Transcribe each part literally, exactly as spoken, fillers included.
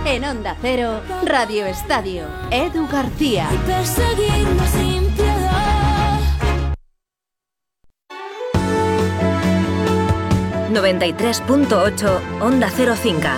En Onda Cero, Radio Estadio, Edu García. Y perseguirnos sin piedad. noventa y tres punto ocho Onda Cero Cinca.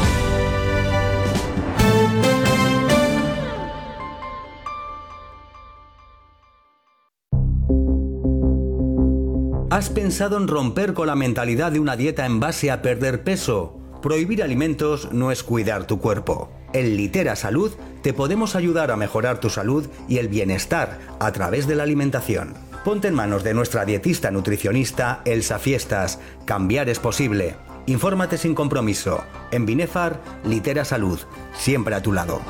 ¿Has pensado en romper con la mentalidad de una dieta en base a perder peso? Prohibir alimentos no es cuidar tu cuerpo. En Litera Salud te podemos ayudar a mejorar tu salud y el bienestar a través de la alimentación. Ponte en manos de nuestra dietista nutricionista Elsa Fiestas. Cambiar es posible. Infórmate sin compromiso. En Binefar, Litera Salud. Siempre a tu lado.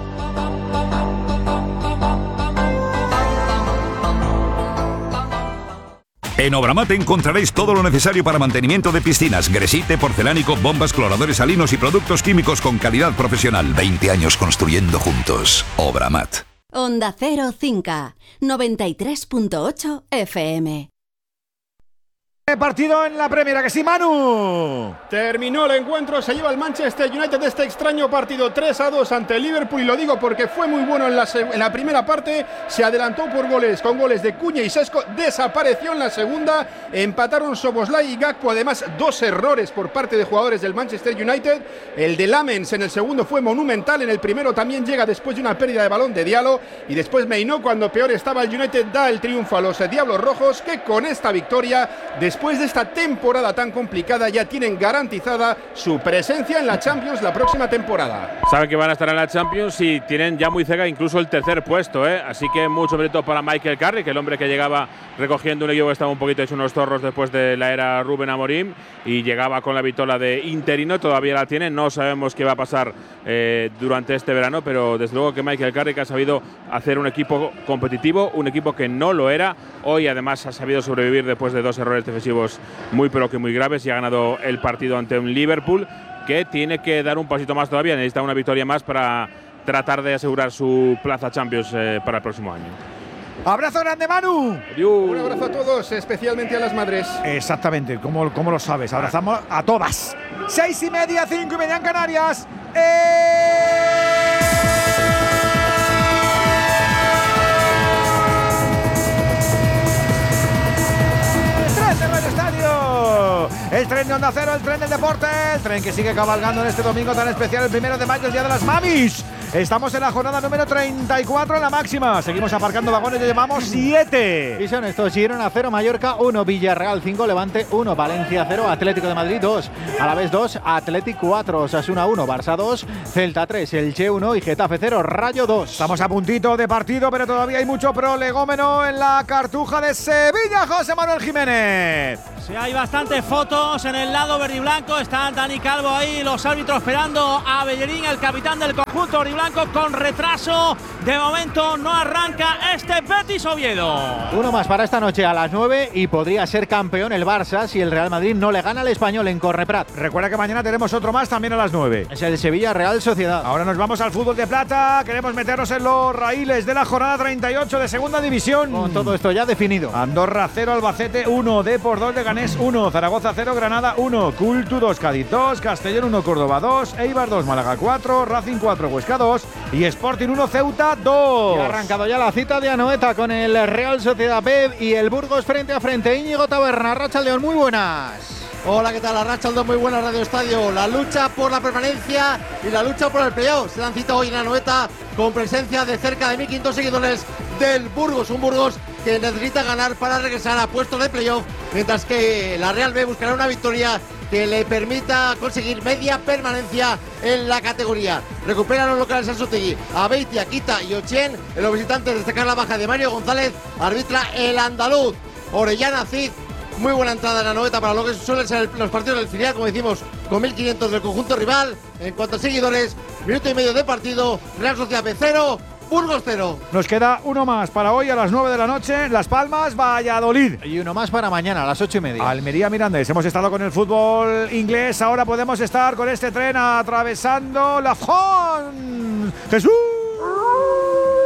En Obramat encontraréis todo lo necesario para mantenimiento de piscinas, gresite, porcelánico, bombas, cloradores salinos y productos químicos con calidad profesional. veinte años construyendo juntos. Obramat. Onda Cero Cinca, noventa y tres punto ocho F M. Partido en la Premier, ¿a que sí, Manu? Terminó el encuentro, se lleva el Manchester United de este extraño partido tres a dos ante el Liverpool, y lo digo porque fue muy bueno en la, en la primera parte, se adelantó por goles, con goles de Cuña y Sesco, desapareció en la segunda, empataron Szoboszlai y Gakpo, además dos errores por parte de jugadores del Manchester United, el de Lamens en el segundo fue monumental, en el primero también llega después de una pérdida de balón de Diallo, y después Meinó, cuando peor estaba el United, da el triunfo a los Diablos Rojos, que con esta victoria, después Después de esta temporada tan complicada, ya tienen garantizada su presencia en la Champions la próxima temporada. Saben que van a estar en la Champions y tienen ya muy cerca incluso el tercer puesto, ¿eh? Así que mucho mérito para Michael Carrick, el hombre que llegaba recogiendo un equipo que estaba un poquito hecho unos zorros después de la era Rubén Amorim y llegaba con la vitola de interino, todavía la tiene, no sabemos qué va a pasar eh, durante este verano, pero desde luego que Michael Carrick ha sabido hacer un equipo competitivo, un equipo que no lo era, hoy además ha sabido sobrevivir después de dos errores defensivos muy pero que muy graves y ha ganado el partido ante un Liverpool que tiene que dar un pasito más todavía, necesita una victoria más para tratar de asegurar su plaza Champions eh, para el próximo año. Abrazo grande, Manu. Adiós. Un abrazo a todos, especialmente a las madres. Exactamente, ¿cómo, cómo lo sabes? Abrazamos a todas. Seis y media, cinco y media en Canarias. ¡Eh! El tren de Onda Cero, el tren del deporte, el tren que sigue cabalgando en este domingo tan especial, el primero de mayo, el Día de las Mamis. Estamos en la jornada número treinta y cuatro en la máxima. Seguimos aparcando vagones, ya llevamos siete. Y son estos: Girona cero, Mallorca uno, Villarreal cinco, Levante uno, Valencia cero, Atlético de Madrid dos, Alavés dos, Atlético cuatro, Osasuna uno, Barça dos, Celta tres, Elche uno y Getafe cero, Rayo dos. Estamos a puntito de partido, pero todavía hay mucho prolegómeno en la Cartuja de Sevilla, José Manuel Jiménez. Sí, hay bastantes fotos en el lado verde y blanco. Está Dani Calvo ahí, los árbitros esperando a Bellerín, el capitán del conjunto verde y blanco, con retraso. De momento no arranca este Betis Oviedo. Uno más para esta noche a las nueve y podría ser campeón el Barça si el Real Madrid no le gana al Español en Correprat. Recuerda que mañana tenemos otro más también a las nueve. Es el Sevilla Real Sociedad. Ahora nos vamos al fútbol de plata. Queremos meternos en los raíles de la jornada treinta y ocho de segunda división. Con todo esto ya definido. Andorra cero, Albacete uno, Depor dos, Leganés uno, Zaragoza cero, Granada uno, Cultu dos, Cádiz dos, Castellón uno, Córdoba dos, Eibar dos, Málaga cuatro, Racing cuatro, Huesca dos y Sporting uno, Ceuta dos. Y ha arrancado ya la cita de Anoeta con el Real Sociedad B y el Burgos frente a frente. Íñigo Taberna, Arratsaldeon, muy buenas. Hola, ¿qué tal? Arratsaldeon, muy buena Radio Estadio. La lucha por la permanencia y la lucha por el playoff se dan cita hoy en Anoeta con presencia de cerca de mil quinientos seguidores del Burgos. Un Burgos que necesita ganar para regresar a puestos de playoff, mientras que la Real B buscará una victoria que le permita conseguir media permanencia en la categoría. Recuperan los locales Anzotegui, Abeitia, Quita y Ochien. En los visitantes destacar la baja de Mario González, arbitra el andaluz. Orellana Cid, muy buena entrada en la noveta para lo que suelen ser los partidos del filial, como decimos, con mil quinientos del conjunto rival. En cuanto a seguidores, minuto y medio de partido, Real Sociedad B cero, Burgos cero. Nos queda uno más para hoy a las nueve de la noche. Las Palmas, Valladolid. Y uno más para mañana a las ocho y media. Almería, Mirandés. Hemos estado con el fútbol inglés. Ahora podemos estar con este tren atravesando la Fon. Jesús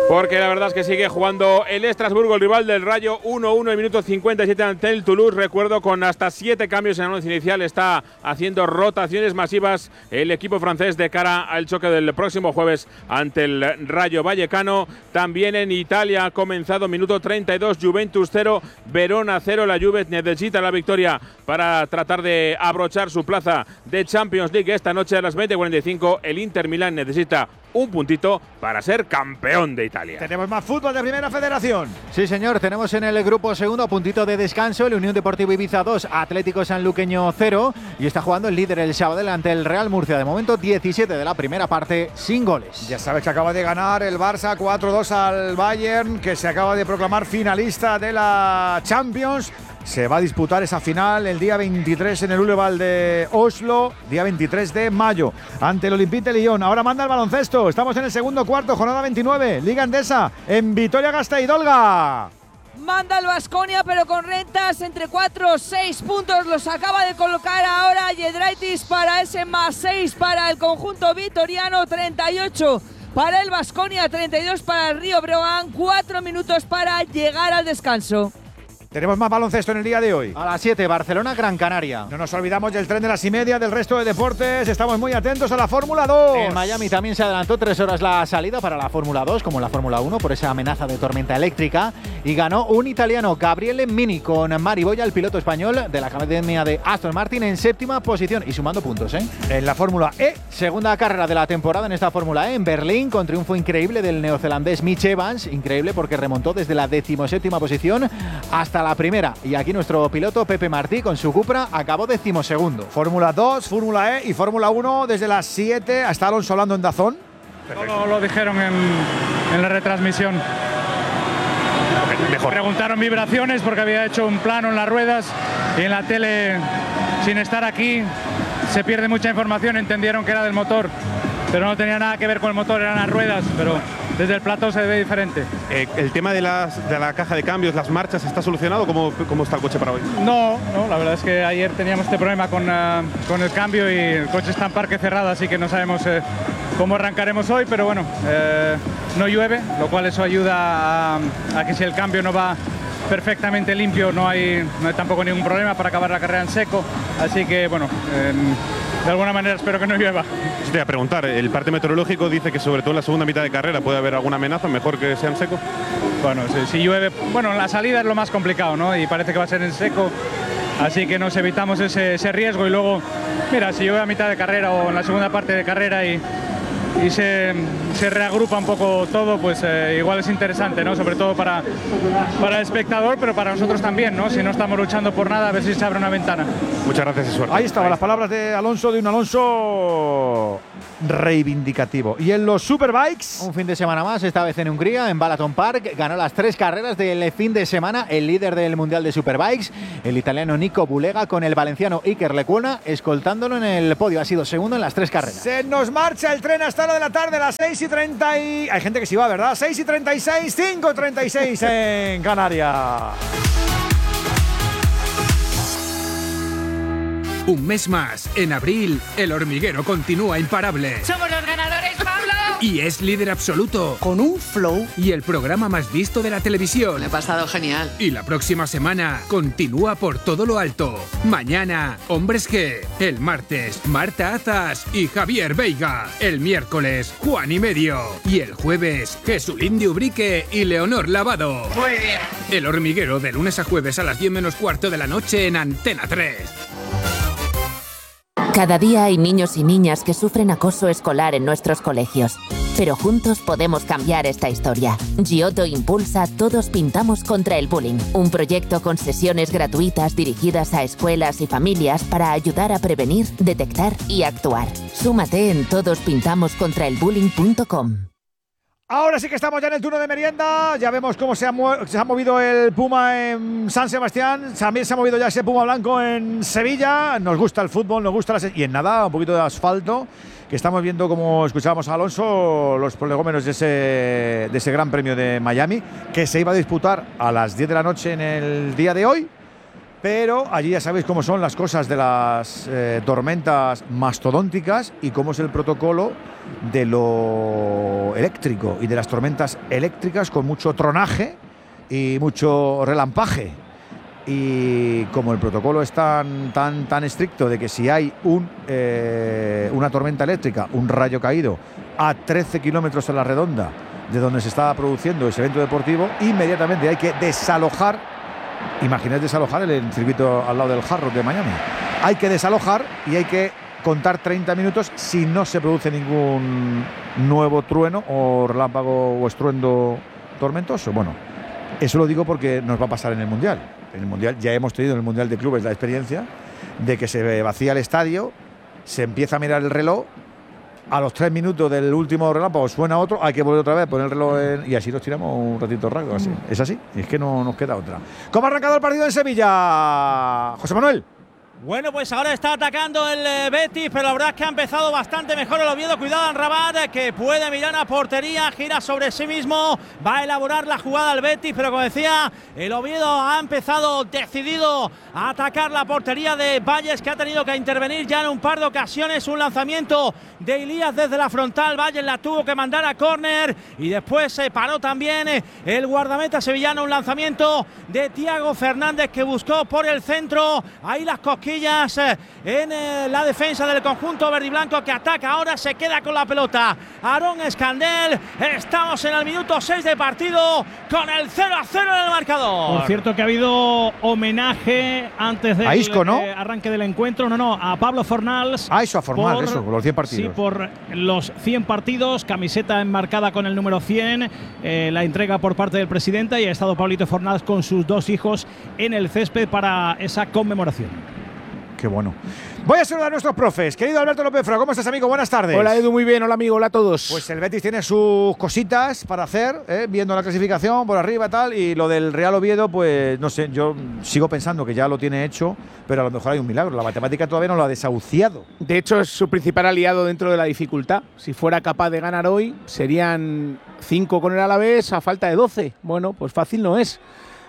Porque la verdad es que sigue jugando el Estrasburgo, el rival del Rayo, uno uno, el minuto cincuenta y siete ante el Toulouse. Recuerdo, con hasta siete cambios en el once inicial, está haciendo rotaciones masivas el equipo francés de cara al choque del próximo jueves ante el Rayo Vallecano. También en Italia ha comenzado minuto treinta y dos, Juventus cero, Verona cero. La Juve necesita la victoria para tratar de abrochar su plaza de Champions League esta noche a las veinte cuarenta y cinco. El Inter Milán necesita un puntito para ser campeón de Italia. Tenemos más fútbol de Primera Federación. Sí, señor, tenemos en el grupo segundo, puntito de descanso, el Unión Deportiva Ibiza dos, Atlético Sanluqueño cero, y está jugando el líder, el Sabadell, ante el Real Murcia. De momento diecisiete de la primera parte, sin goles. Ya sabes que acaba de ganar el Barça cuatro dos al Bayern, que se acaba de proclamar finalista de la Champions. Se va a disputar esa final el día veintitrés en el Uleval de Oslo, día veintitrés de mayo, ante el Olympique de Lyon. Ahora manda el baloncesto. Estamos en el segundo cuarto, jornada veintinueve, Liga Endesa, en Vitoria-Gasteiz. Olga. Manda el Baskonia, pero con rentas entre cuatro o seis puntos. Los acaba de colocar ahora Yedraitis para ese más seis para el conjunto vitoriano. treinta y ocho para el Baskonia, treinta y dos para el Río Breogán. Cuatro minutos para llegar al descanso. Tenemos más baloncesto en el día de hoy. A las siete, Barcelona, Gran Canaria. No nos olvidamos del tren de las y media, del resto de deportes. Estamos muy atentos a la Fórmula dos. En Miami también se adelantó tres horas la salida para la Fórmula dos, como en la Fórmula uno, por esa amenaza de tormenta eléctrica. Y ganó un italiano, Gabriele Mini, con Mari Boya, el piloto español de la academia de Aston Martin, en séptima posición y sumando puntos, ¿eh? En la Fórmula E. Segunda carrera de la temporada en esta Fórmula E, en Berlín, con triunfo increíble del neozelandés Mitch Evans. Increíble porque remontó desde la decimoséptima posición hasta la primera. Y aquí nuestro piloto Pepe Martí, con su Cupra, acabó decimosegundo. Fórmula dos, Fórmula E y Fórmula uno desde las siete. Hasta Alonso hablando en Dazón. Todo lo dijeron en, en la retransmisión. Mejor. Preguntaron vibraciones porque había hecho un plano en las ruedas y en la tele, sin estar aquí, se pierde mucha información. Entendieron que era del motor, pero no tenía nada que ver con el motor, eran las ruedas, pero desde el plató se ve diferente. Eh, ¿El tema de, las, de la caja de cambios, las marchas, está solucionado? ¿Cómo, cómo está el coche para hoy? No, no, la verdad es que ayer teníamos este problema con, uh, con el cambio y el coche está en parque cerrado, así que no sabemos eh, cómo arrancaremos hoy, pero bueno, eh, no llueve, lo cual eso ayuda a, a que si el cambio no va perfectamente limpio, no hay, no hay tampoco ningún problema para acabar la carrera en seco, así que bueno, eh, de alguna manera espero que no llueva. Te voy a preguntar, el parte meteorológico dice que sobre todo en la segunda mitad de carrera puede haber alguna amenaza, mejor que sea en seco. Bueno, si, si llueve, bueno, la salida es lo más complicado, ¿no? Y parece que va a ser en seco, así que nos evitamos ese, ese riesgo. Y luego, mira, si llueve a mitad de carrera o en la segunda parte de carrera y, y se, se reagrupa un poco todo, pues eh, igual es interesante, ¿no? Sobre todo para, para el espectador, pero para nosotros también, ¿no? Si no estamos luchando por nada, a ver si se abre una ventana. Muchas gracias y suerte. Ahí estaban las palabras de Alonso, de un Alonso reivindicativo. Y en los Superbikes, un fin de semana más, esta vez en Hungría, en Balaton Park, ganó las tres carreras del fin de semana el líder del Mundial de Superbikes, el italiano Nico Bulega, con el valenciano Iker Lecuona escoltándolo en el podio. Ha sido segundo en las tres carreras. Se nos marcha el tren hasta la de la tarde, a las seis y treinta y... Hay gente que sí va, ¿verdad? seis y treinta y seis, cinco y treinta y seis en Canarias. Un mes más, en abril, El Hormiguero continúa imparable. ¡Somos los ganadores, Pablo! Y es líder absoluto. Con un flow. Y el programa más visto de la televisión. Me he pasado genial. Y la próxima semana, continúa por todo lo alto. Mañana, Hombres G. El martes, Marta Azas y Javier Veiga. El miércoles, Juan y Medio. Y el jueves, Jesulín de Ubrique y Leonor Lavado. Muy bien. El Hormiguero, de lunes a jueves a las diez menos cuarto de la noche en Antena tres. Cada día hay niños y niñas que sufren acoso escolar en nuestros colegios. Pero juntos podemos cambiar esta historia. Giotto impulsa Todos Pintamos contra el Bullying, un proyecto con sesiones gratuitas dirigidas a escuelas y familias para ayudar a prevenir, detectar y actuar. Súmate en todos pintamos contra el bullying punto com. Ahora sí que estamos ya en el turno de merienda. Ya vemos cómo se ha, se ha movido el Puma en San Sebastián. También se ha movido ya ese Puma blanco en Sevilla. Nos gusta el fútbol, nos gusta la... Y en nada, un poquito de asfalto. Que estamos viendo, como escuchábamos a Alonso, los prolegómenos de ese, de ese Gran Premio de Miami, que se iba a disputar a las diez de la noche en el día de hoy. Pero allí ya sabéis cómo son las cosas de las eh, tormentas mastodónticas y cómo es el protocolo de lo eléctrico y de las tormentas eléctricas con mucho tronaje y mucho relampaje. Y como el protocolo es tan, tan, tan estricto de que si hay un, eh, una tormenta eléctrica, un rayo caído a trece kilómetros a la redonda de donde se estaba produciendo ese evento deportivo, inmediatamente hay que desalojar. Imagináis desalojar el, el circuito al lado del Hard Rock de Miami. Hay que desalojar y hay que contar treinta minutos si no se produce ningún nuevo trueno o relámpago o estruendo tormentoso. Bueno, eso lo digo porque nos va a pasar en el Mundial. En el Mundial ya hemos tenido en el Mundial de Clubes la experiencia de que se vacía el estadio, se empieza a mirar el reloj, a los tres minutos del último relámpago suena otro, hay que volver otra vez, poner el reloj en, y así nos tiramos un ratito rápido. Así. Es así, es que no nos queda otra. ¿Cómo ha arrancado el partido en Sevilla, José Manuel? Bueno, pues ahora está atacando el eh, Betis, pero la verdad es que ha empezado bastante mejor el Oviedo. Cuidado Amrabat, que puede mirar a portería, gira sobre sí mismo, va a elaborar la jugada al Betis, pero como decía, el Oviedo ha empezado decidido a atacar la portería de Valles, que ha tenido que intervenir ya en un par de ocasiones. Un lanzamiento de Ilías desde la frontal, Valles la tuvo que mandar a córner y después se paró también el guardameta sevillano. Un lanzamiento de Thiago Fernández que buscó por el centro, ahí las cosquillas en la defensa del conjunto verde y blanco, que ataca ahora, se queda con la pelota Aarón Escandel. Estamos en el minuto seis de partido con el cero a cero en el marcador. Por cierto que ha habido homenaje antes del Isco, ¿no? eh, arranque del encuentro, no, no, a Pablo Fornals. Ah, eso, a Fornals, por, eso, por los cien partidos. Sí, por los cien partidos, camiseta enmarcada con el número cien, eh, la entrega por parte del presidente, y ha estado Pablito Fornals con sus dos hijos en el césped para esa conmemoración. Qué bueno. Voy a saludar a nuestros profes. Querido Alberto López Fra, ¿cómo estás, amigo? Buenas tardes. Hola, Edu, muy bien. Hola, amigo. Hola a todos. Pues el Betis tiene sus cositas para hacer, ¿eh? Viendo la clasificación por arriba y tal. Y lo del Real Oviedo, pues no sé, yo sigo pensando que ya lo tiene hecho, pero a lo mejor hay un milagro. La matemática todavía no lo ha desahuciado. De hecho, es su principal aliado dentro de la dificultad. Si fuera capaz de ganar hoy, serían cinco con el Alavés a falta de doce. Bueno, pues fácil no es.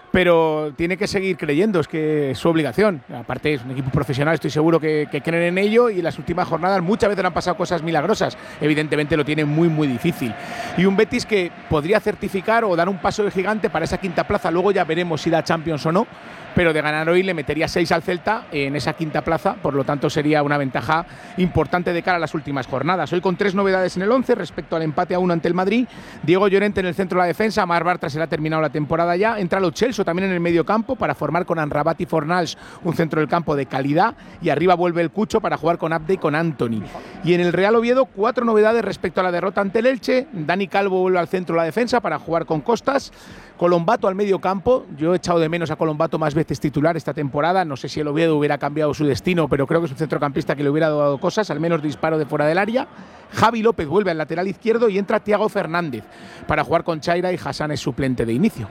Pero tiene que seguir creyendo, es que es su obligación. Aparte es un equipo profesional, estoy seguro que, que creen en ello, y en las últimas jornadas muchas veces han pasado cosas milagrosas. Evidentemente lo tiene muy muy difícil. Y un Betis que podría certificar o dar un paso de gigante para esa quinta plaza. Luego ya veremos si da Champions o no, pero de ganar hoy le metería seis al Celta en esa quinta plaza, por lo tanto sería una ventaja importante de cara a las últimas jornadas. Hoy con tres novedades en el once respecto al empate a uno ante el Madrid. Diego Llorente en el centro de la defensa, Mar Bartra se le ha terminado la temporada ya, entra Lo Celso también en el medio campo para formar con Amrabat y Fornals un centro del campo de calidad, y arriba vuelve el Cucho para jugar con Abde y con Anthony. Y en el Real Oviedo cuatro novedades respecto a la derrota ante el Elche. Dani Calvo vuelve al centro de la defensa para jugar con Costas, Colombato al medio campo. Yo he echado de menos a Colombato más veces titular esta temporada, no sé si el Oviedo hubiera cambiado su destino, pero creo que es un centrocampista que le hubiera dado cosas, al menos disparo de fuera del área. Javi López vuelve al lateral izquierdo y entra Thiago Fernández para jugar con Chaira, y Hassan es suplente de inicio.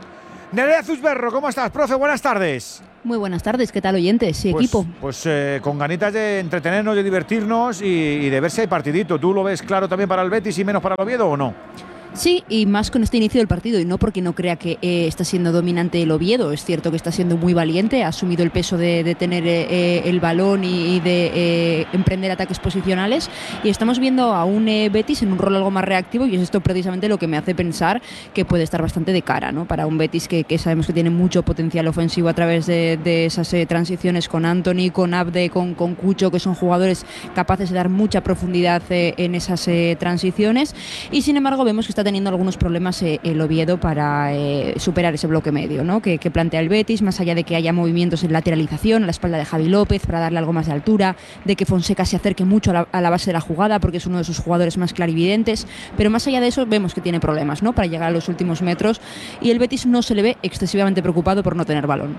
Nerea Zuzberro, ¿cómo estás, profe? Buenas tardes. Muy buenas tardes, ¿qué tal, oyentes y pues, equipo? Pues eh, con ganitas de entretenernos, de divertirnos y, y de ver si hay partidito. ¿Tú lo ves claro también para el Betis y menos para el Oviedo o no? Sí, y más con este inicio del partido, y no porque no crea que eh, está siendo dominante el Oviedo. Es cierto que está siendo muy valiente, ha asumido el peso de, de tener eh, el balón y, y de eh, emprender ataques posicionales, y estamos viendo a un eh, Betis en un rol algo más reactivo, y es esto precisamente lo que me hace pensar que puede estar bastante de cara, ¿no? Para un Betis que, que sabemos que tiene mucho potencial ofensivo a través de, de esas eh, transiciones con Anthony, con Abde, con, con Cucho, que son jugadores capaces de dar mucha profundidad eh, en esas eh, transiciones, y sin embargo vemos que está teniendo algunos problemas eh, el Oviedo para eh, superar ese bloque medio, ¿no? que, que plantea el Betis, más allá de que haya movimientos en lateralización a la espalda de Javi López para darle algo más de altura, de que Fonseca se acerque mucho a la, a la base de la jugada porque es uno de sus jugadores más clarividentes, pero más allá de eso vemos que tiene problemas, ¿no? Para llegar a los últimos metros, y el Betis no se le ve excesivamente preocupado por no tener balón.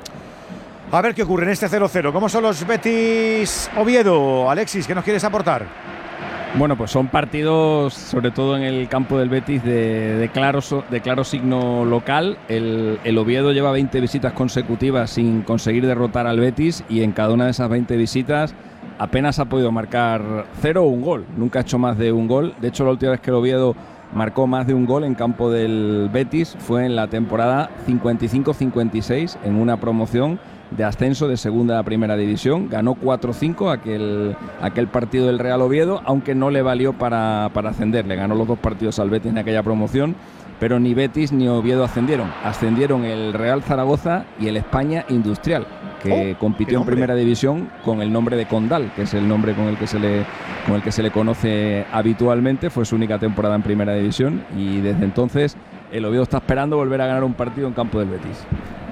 A ver qué ocurre en este cero cero. ¿Cómo son los Betis Oviedo? Alexis, ¿qué nos quieres aportar? Bueno, pues son partidos, sobre todo en el campo del Betis, de, de, claro, de claro signo local. El, el Oviedo lleva veinte visitas consecutivas sin conseguir derrotar al Betis, y en cada una de esas veinte visitas apenas ha podido marcar cero o un gol. Nunca ha hecho más de un gol. De hecho, la última vez que el Oviedo marcó más de un gol en campo del Betis fue en la temporada cincuenta y cinco cincuenta y seis, en una promoción de ascenso de segunda a primera división. Ganó cuatro cinco aquel, aquel partido del Real Oviedo, aunque no le valió para, para ascender. Le ganó los dos partidos al Betis en aquella promoción, pero ni Betis ni Oviedo ascendieron. Ascendieron el Real Zaragoza y el España Industrial, que oh, compitió en primera división con el nombre de Condal, que es el nombre con el que se le con el que se le conoce habitualmente. Fue su única temporada en primera división y desde entonces el Oviedo está esperando volver a ganar un partido en campo del Betis.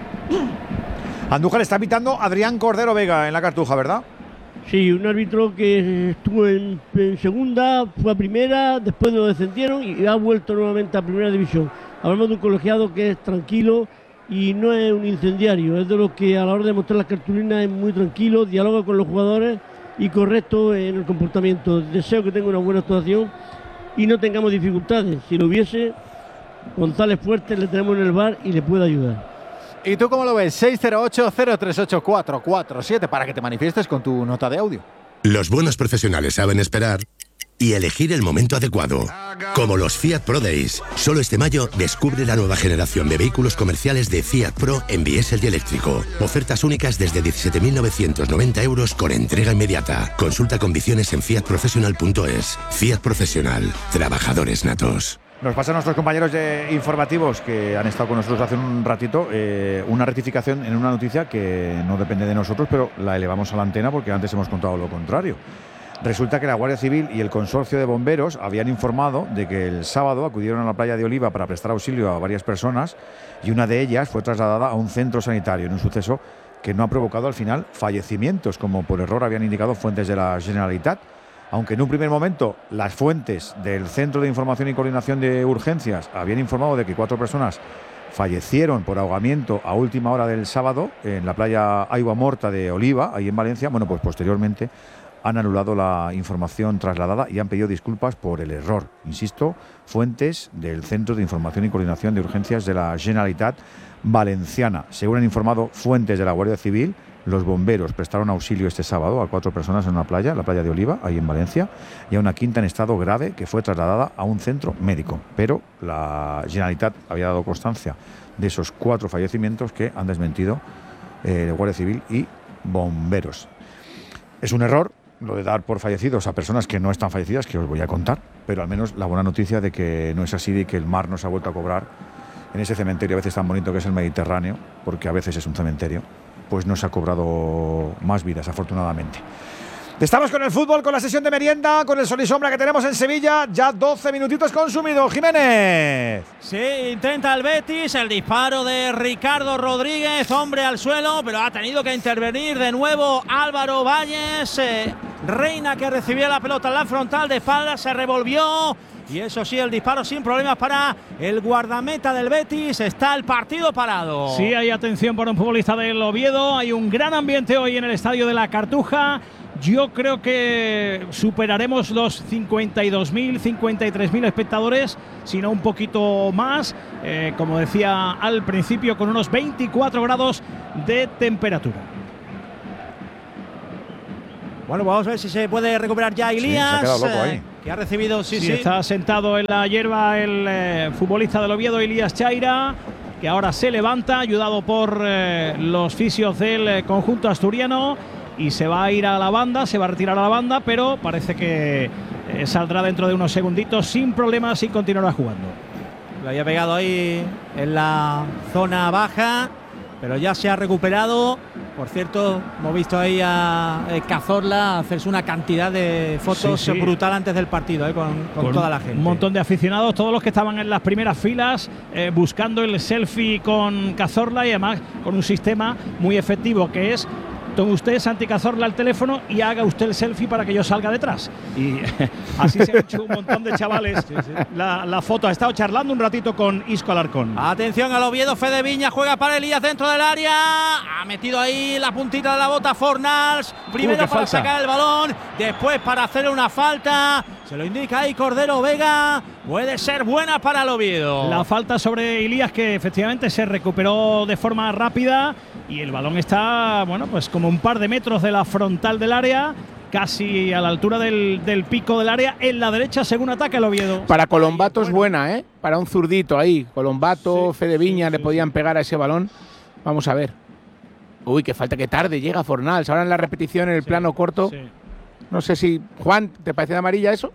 Andújar está pitando Adrián Cordero Vega en la Cartuja, ¿verdad? Sí, un árbitro que estuvo en, en segunda, fue a primera, después lo descendieron y ha vuelto nuevamente a primera división. Hablamos de un colegiado que es tranquilo y no es un incendiario, es de los que a la hora de mostrar las cartulinas es muy tranquilo, dialoga con los jugadores y correcto en el comportamiento. Deseo que tenga una buena actuación y no tengamos dificultades. Si lo hubiese, González Fuertes le tenemos en el bar y le puede ayudar. ¿Y tú cómo lo ves? seis cero ocho, cero tres ocho, cuatro cuatro siete para que te manifiestes con tu nota de audio. Los buenos profesionales saben esperar y elegir el momento adecuado. Como los Fiat Pro Days. Solo este mayo descubre la nueva generación de vehículos comerciales de Fiat Pro en diésel y eléctrico. Ofertas únicas desde diecisiete mil novecientos noventa euros con entrega inmediata. Consulta condiciones en fiat professional punto es. Fiat Profesional. Trabajadores natos. Nos pasan nuestros compañeros de informativos que han estado con nosotros hace un ratito eh, una rectificación en una noticia que no depende de nosotros, pero la elevamos a la antena porque antes hemos contado lo contrario. Resulta que la Guardia Civil y el Consorcio de Bomberos habían informado de que el sábado acudieron a la playa de Oliva para prestar auxilio a varias personas y una de ellas fue trasladada a un centro sanitario en un suceso que no ha provocado al final fallecimientos, como por error habían indicado fuentes de la Generalitat. Aunque en un primer momento las fuentes del Centro de Información y Coordinación de Urgencias habían informado de que cuatro personas fallecieron por ahogamiento a última hora del sábado en la playa Aigua Morta de Oliva, ahí en Valencia, bueno, pues posteriormente han anulado la información trasladada y han pedido disculpas por el error. Insisto, fuentes del Centro de Información y Coordinación de Urgencias de la Generalitat Valenciana. Según han informado fuentes de la Guardia Civil, los bomberos prestaron auxilio este sábado a cuatro personas en una playa, la playa de Oliva, ahí en Valencia, y a una quinta en estado grave que fue trasladada a un centro médico. Pero la Generalitat había dado constancia de esos cuatro fallecimientos que han desmentido eh, Guardia Civil y bomberos. Es un error lo de dar por fallecidos a personas que no están fallecidas, que os voy a contar, pero al menos la buena noticia de que no es así, de que el mar nos ha vuelto a cobrar en ese cementerio a veces tan bonito que es el Mediterráneo, porque a veces es un cementerio, pues no se ha cobrado más vidas, afortunadamente. Estamos con el fútbol, con la sesión de merienda, con el sol y sombra que tenemos en Sevilla. Ya doce minutitos consumidos. Jiménez. Sí, intenta el Betis, el disparo de Ricardo Rodríguez, hombre al suelo, pero ha tenido que intervenir de nuevo Álvaro Valles. Eh, Reina, que recibía la pelota en la frontal de espaldas, se revolvió. Y eso sí, el disparo sin problemas para el guardameta del Betis. Está el partido parado. Sí, hay atención por un futbolista del Oviedo. Hay un gran ambiente hoy en el estadio de la Cartuja. Yo creo que superaremos los cincuenta y dos mil, cincuenta y tres mil espectadores, si no un poquito más. Eh, como decía al principio, con unos veinticuatro grados de temperatura. Bueno, vamos a ver si se puede recuperar ya Ilías. Sí, se ha quedado loco ahí. Eh, que ha recibido, sí, sí, sí. Está sentado en la hierba el eh, futbolista del Oviedo, Ilías Chaira, que ahora se levanta, ayudado por eh, los fisios del eh, conjunto asturiano, y se va a ir a la banda, se va a retirar a la banda, pero parece que eh, saldrá dentro de unos segunditos sin problemas y continuará jugando. Lo había pegado ahí en la zona baja, pero ya se ha recuperado. Por cierto, hemos visto ahí a eh, Cazorla hacerse una cantidad de fotos sí, sí. brutal antes del partido, eh, con, con, con toda la gente. Un montón de aficionados, todos los que estaban en las primeras filas eh, buscando el selfie con Cazorla, y además con un sistema muy efectivo que es: tome usted, Santi Cazorla, el teléfono y haga usted el selfie para que yo salga detrás. Y así se ha hecho un montón de chavales. Sí, sí. La, la foto. Ha estado charlando un ratito con Isco Alarcón. Atención al Oviedo, Fede Viña juega para Elías dentro del área. Ha metido ahí la puntita de la bota Fornals. Primero uh, para falta. sacar el balón, después para hacer una falta. Se lo indica ahí Cordero Vega. Puede ser buena para el Oviedo. La falta sobre Ilías, que efectivamente se recuperó de forma rápida. Y el balón está, bueno, pues como un par de metros de la frontal del área, casi a la altura del, del pico del área, en la derecha, según ataca el Oviedo. Para Colombato es buena, ¿eh? Para un zurdito ahí. Colombato, sí, Fede Viña sí, sí, le podían sí. pegar a ese balón. Vamos a ver. Uy, qué falta, que tarde llega Fornals. Ahora en la repetición, en el sí, plano corto. Sí. No sé si, Juan, ¿te parece de amarilla eso?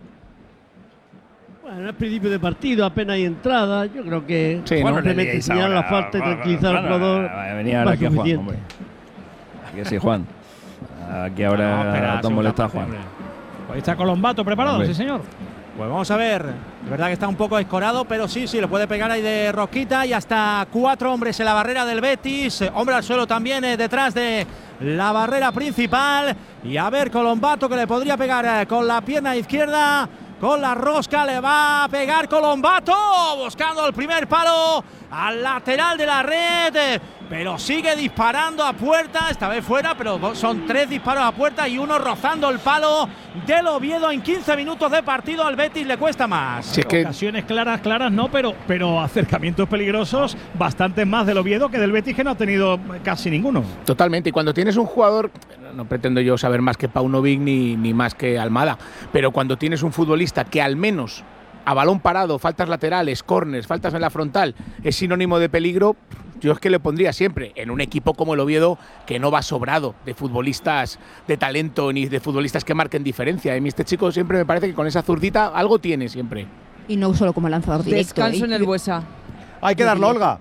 Bueno, es principio de partido, apenas hay entrada. Yo creo que sí, simplemente ¿no? señalar la falta y tranquilizar al jugador. Venía aquí a Juan, hombre. Aquí sí, Juan. Aquí ahora no, espera, molesta a Juan. Ahí está Colombato preparado, hombre. Sí, señor. Pues vamos a ver, de verdad que está un poco escorado, pero sí, sí, lo puede pegar ahí de rosquita y hasta cuatro hombres en la barrera del Betis, hombre al suelo también eh, detrás de la barrera principal y a ver Colombato que le podría pegar eh, con la pierna izquierda, con la rosca le va a pegar Colombato, buscando el primer palo al lateral de la red, eh, pero sigue disparando a puerta, esta vez fuera, pero son tres disparos a puerta y uno rozando el palo del Oviedo en quince minutos de partido. Al Betis le cuesta más. Si es que ocasiones claras, claras no, pero, pero acercamientos peligrosos bastantes más del Oviedo que del Betis, que no ha tenido casi ninguno. Totalmente, y cuando tienes un jugador, no pretendo yo saber más que Paunovic ni, ni más que Almada, pero cuando tienes un futbolista que al menos a balón parado, faltas laterales, córners, faltas en la frontal, es sinónimo de peligro, yo es que le pondría siempre en un equipo como el Oviedo, que no va sobrado de futbolistas de talento ni de futbolistas que marquen diferencia. Y este chico siempre me parece que con esa zurdita algo tiene siempre. Y no solo como lanzador directo. Descanso ¿eh? en el Buesa. Hay que darlo, Olga.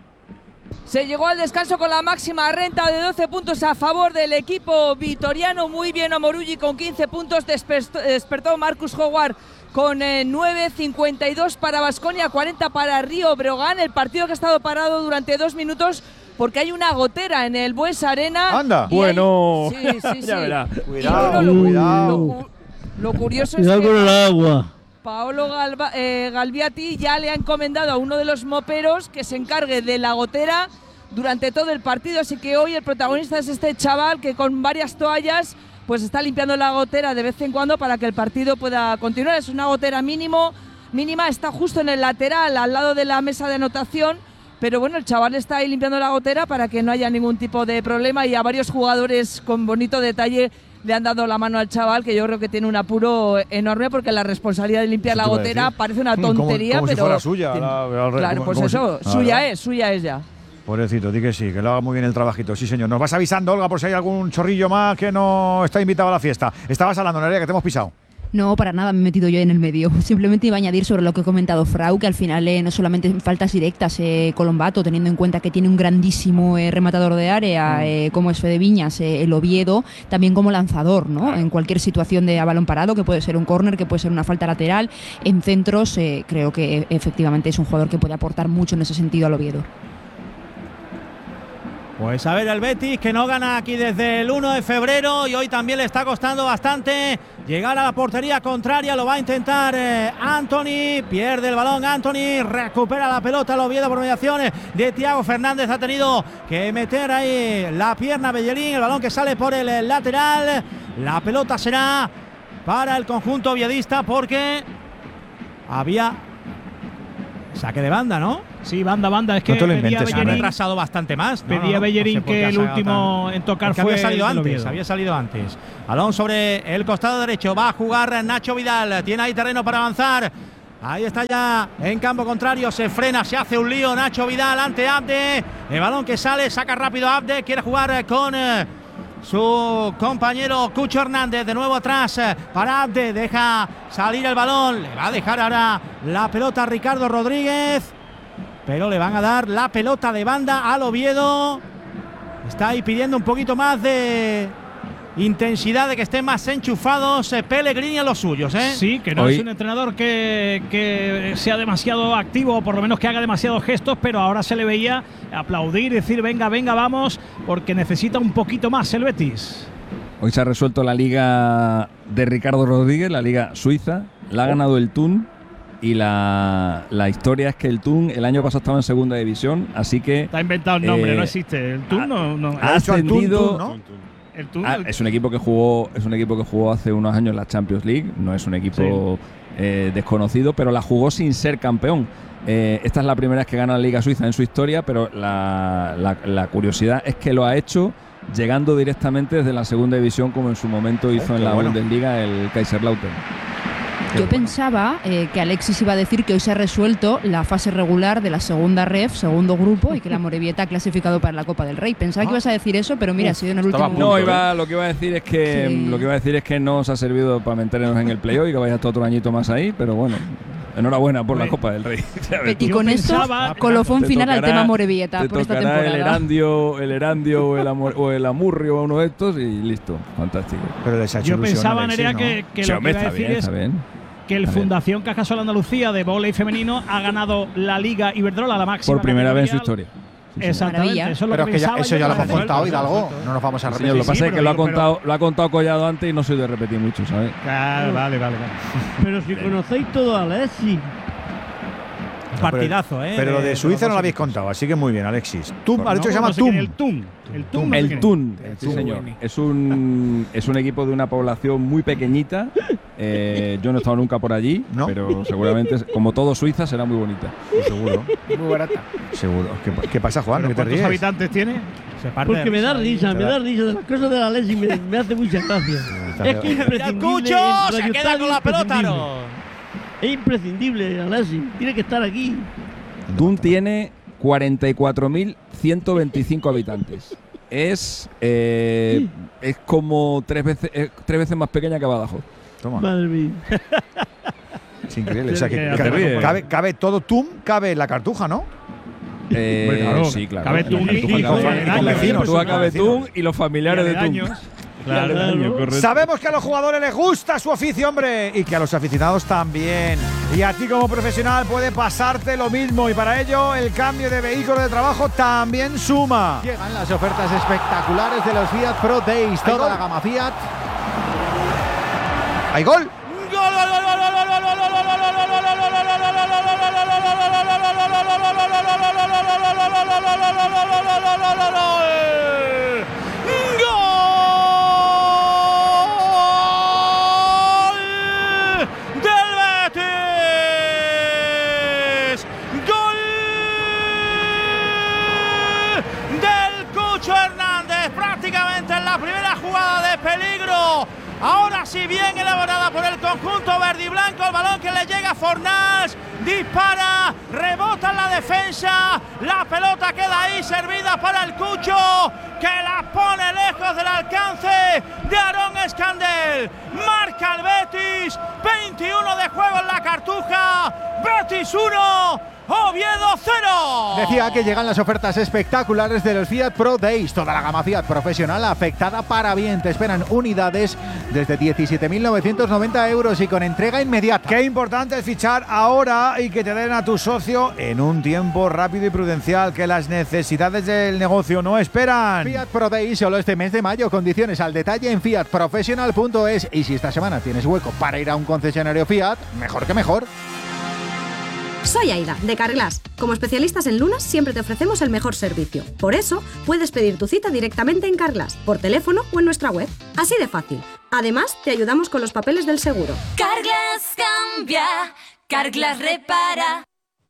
Se llegó al descanso con la máxima renta de doce puntos a favor del equipo vitoriano. Muy bien Omorugui con quince puntos. Despertó, despertó Marcus Howard con eh, nueve, cincuenta y dos para Baskonia, cuarenta para Río Breogán. El partido que ha estado parado durante dos minutos porque hay una gotera en el Buesa Arena. Anda. Bueno. Hay, sí, sí, sí. Ya verá. Cuidado, bueno, lo, cuidado. Lo, lo curioso cuidado es que con el agua. Paolo Galba, eh, Galbiati ya le ha encomendado a uno de los moperos que se encargue de la gotera durante todo el partido, así que hoy el protagonista es este chaval que con varias toallas pues está limpiando la gotera de vez en cuando para que el partido pueda continuar. Es una gotera mínimo, mínima, está justo en el lateral al lado de la mesa de anotación, pero bueno, el chaval está ahí limpiando la gotera para que no haya ningún tipo de problema, y a varios jugadores con bonito detalle le han dado la mano al chaval, que yo creo que tiene un apuro enorme porque la responsabilidad de limpiar la gotera parece una tontería, como, como pero si fuera suya. Tiene, la, la, claro, como, pues como eso, si, suya ah, es, suya es ya. Pobrecito, di que sí, que lo haga muy bien el trabajito. Sí, señor. Nos vas avisando, Olga, por si hay algún chorrillo más que no está invitado a la fiesta. Estabas hablando, Nerea, que te hemos pisado. No, para nada, me he metido yo en el medio. Simplemente iba a añadir sobre lo que ha comentado Frau, que al final eh, no solamente faltas directas, eh, Colombato, teniendo en cuenta que tiene un grandísimo eh, rematador de área, eh, como es Fede Viñas, eh, el Oviedo, también como lanzador, ¿no? En cualquier situación de a balón parado, que puede ser un córner, que puede ser una falta lateral, en centros, eh, creo que efectivamente es un jugador que puede aportar mucho en ese sentido al Oviedo. Pues a ver, el Betis, que no gana aquí desde el uno de febrero y hoy también le está costando bastante llegar a la portería contraria. Lo va a intentar eh, Anthony, pierde el balón Anthony, recupera la pelota el Oviedo por mediaciones de Thiago Fernández. Ha tenido que meter ahí la pierna Bellerín, el balón que sale por el, el lateral. La pelota será para el conjunto oviedista porque había saque de banda, ¿no? Sí, banda, banda. Es que no pedía Bellerín, ha retrasado bastante más. Pedía no, no, no, Bellerín no sé que el último tan... en tocar fue había salido el antes, había salido antes. Balón sobre el costado derecho, va a jugar Nacho Vidal, tiene ahí terreno para avanzar. Ahí está ya en campo contrario, se frena, se hace un lío Nacho Vidal ante Abde. El balón que sale, saca rápido Abde, quiere jugar con eh, su compañero Cucho Hernández, de nuevo atrás eh, para Abde, deja salir el balón, le va a dejar ahora la pelota a Ricardo Rodríguez. Pero le van a dar la pelota de banda al Oviedo. Está ahí pidiendo un poquito más de intensidad, de que estén más enchufados eh, Pellegrini a los suyos, ¿eh? Sí, que no Hoy. es un entrenador que, que sea demasiado activo, o por lo menos que haga demasiados gestos, pero ahora se le veía aplaudir, decir venga, venga, vamos, porque necesita un poquito más el Betis. Hoy se ha resuelto la liga de Ricardo Rodríguez, la liga suiza, la ha ganado el Thun. Y la, la historia es que el Thun el año pasado estaba en segunda división, así que... Está inventado el nombre, eh, no existe. El Thun no, no ha ascendido. ¿no? El Thun, ah, es un equipo que jugó, es un equipo que jugó hace unos años la Champions League. No es un equipo sí. eh, desconocido, pero la jugó sin ser campeón. Eh, esta es la primera vez que gana la Liga Suiza en su historia, pero la, la, la curiosidad es que lo ha hecho llegando directamente desde la segunda división, como en su momento hizo oh, en la bueno. Bundesliga el Kaiserslautern. Yo pensaba eh, que Alexis iba a decir que hoy se ha resuelto la fase regular de la segunda ref, segundo grupo, y que la Morevieta ha clasificado para la Copa del Rey. Pensaba que ibas a decir eso, pero mira, ha sido en el último momento. No, iba, lo que iba a decir es que Sí. lo que iba a decir es que no os ha servido para meternos en el playoff y que vaya todo otro añito más ahí, pero bueno. Enhorabuena por la Copa del Rey. Y con esto, colofón final al tema Morevieta te por esta tocará temporada. el Erandio, el Erandio o el, amor, o el Amurrio o uno de estos y listo. Fantástico. Pero les ha hecho Yo ilusión, pensaba, Alexis, Nerea, ¿no? que, que Sí, lo hombre, que iba a está decir bien, es está bien. que el Está bien. Fundación Cajasol Andalucía de vóley femenino ha ganado la Liga Iberdrola, la máxima Por primera vez en su categoría. historia. Exactamente, Maravilla. eso es lo Pero que es que ya, pensaba eso yo ya lo que hemos iba a contado, hacer. Hidalgo. No nos vamos a Sí, repetir. señor, lo que pasa sí, es que pero lo ha, digo, contado, lo ha contado Collado antes y no soy de repetir mucho, ¿sabes? Claro, vale, vale, vale. Pero si conocéis todo a Alexis. Partidazo, ¿eh? Pero lo de Suiza no lo los habéis dos contado, así que muy bien, Alexis. Tum, equipos. ha dicho que se No, llama no sé quién Tum. es El Tum. El Tum. no sé El quién es. Tun, El sí Tun. señor. Es un, es un equipo de una población muy pequeñita. Eh, yo no he estado nunca por allí, ¿No? pero seguramente, como todo Suiza, será muy bonita. Seguro. Muy barata. Seguro. ¿Qué, qué pasa, Juan? ¿Pero ¿Qué te ¿Cuántos ríes? habitantes tiene? Se parte Porque de me da ahí. risa, me da- da risa. De las cosas de Alexis me, me hace mucha gracia. Está Es que es bien. imprescindible. Cucho, en se Radio queda Estadio con la pelota, imprescindible. ¿no? Es imprescindible, Alexis. Tiene que estar aquí. Tun tiene cuarenta y cuatro mil ciento veinticinco habitantes. Es, eh, es como tres veces, eh, tres veces más pequeña que Badajoz. Toma. Madre mía. Es increíble. O sea, que Que cabe, te ríes. cabe, cabe todo Tum, cabe la cartuja, ¿no? Eh, Hombre, claro, sí, claro. cabe La Tun y- Cartuja y cabe- con y vecinos, con la vecinos, Cartuja cabe vecinos. Tun y los familiares de Tun. aledaños. Claro, Claro. correcto. Sabemos que a los jugadores les gusta su oficio, hombre, y que a los aficionados también. Y a ti como profesional puede pasarte lo mismo, y para ello el cambio de vehículo de trabajo también suma. Llegan las ofertas espectaculares de los Fiat Pro Days. ¿Hay Toda gol? la gama Fiat. ¿Hay gol? ¡Gol del Betis! ¡Gol del Cucho Hernández! Prácticamente en la primera jugada de peligro. Ahora sí, bien elaborada por el conjunto verde y blanco. El balón que le llega a Fornals. Dispara, rebota en la defensa. La pelota queda ahí servida para el Cucho, que la pone lejos del alcance de Aarón Escandel. Marca el Betis. veintiuno de juego en la Cartuja. Betis uno, Oviedo cero. Decía que llegan las ofertas espectaculares de los Fiat Pro Days. Toda la gama Fiat profesional afectada para bien. Te esperan unidades desde diecisiete mil novecientos noventa euros y con entrega inmediata. Qué importante es fichar ahora y que te den a tu socio en un tiempo rápido y prudencial, que las necesidades del negocio no esperan. Fiat Pro Days solo este mes de mayo. Condiciones al detalle en fiat professional punto es. Y si esta semana tienes hueco para ir a un concesionario Fiat, mejor que mejor. Soy Aida, de Carglass. Como especialistas en lunas, siempre te ofrecemos el mejor servicio. Por eso, puedes pedir tu cita directamente en Carglass, por teléfono o en nuestra web. Así de fácil. Además, te ayudamos con los papeles del seguro. Carglass cambia, Carglass repara.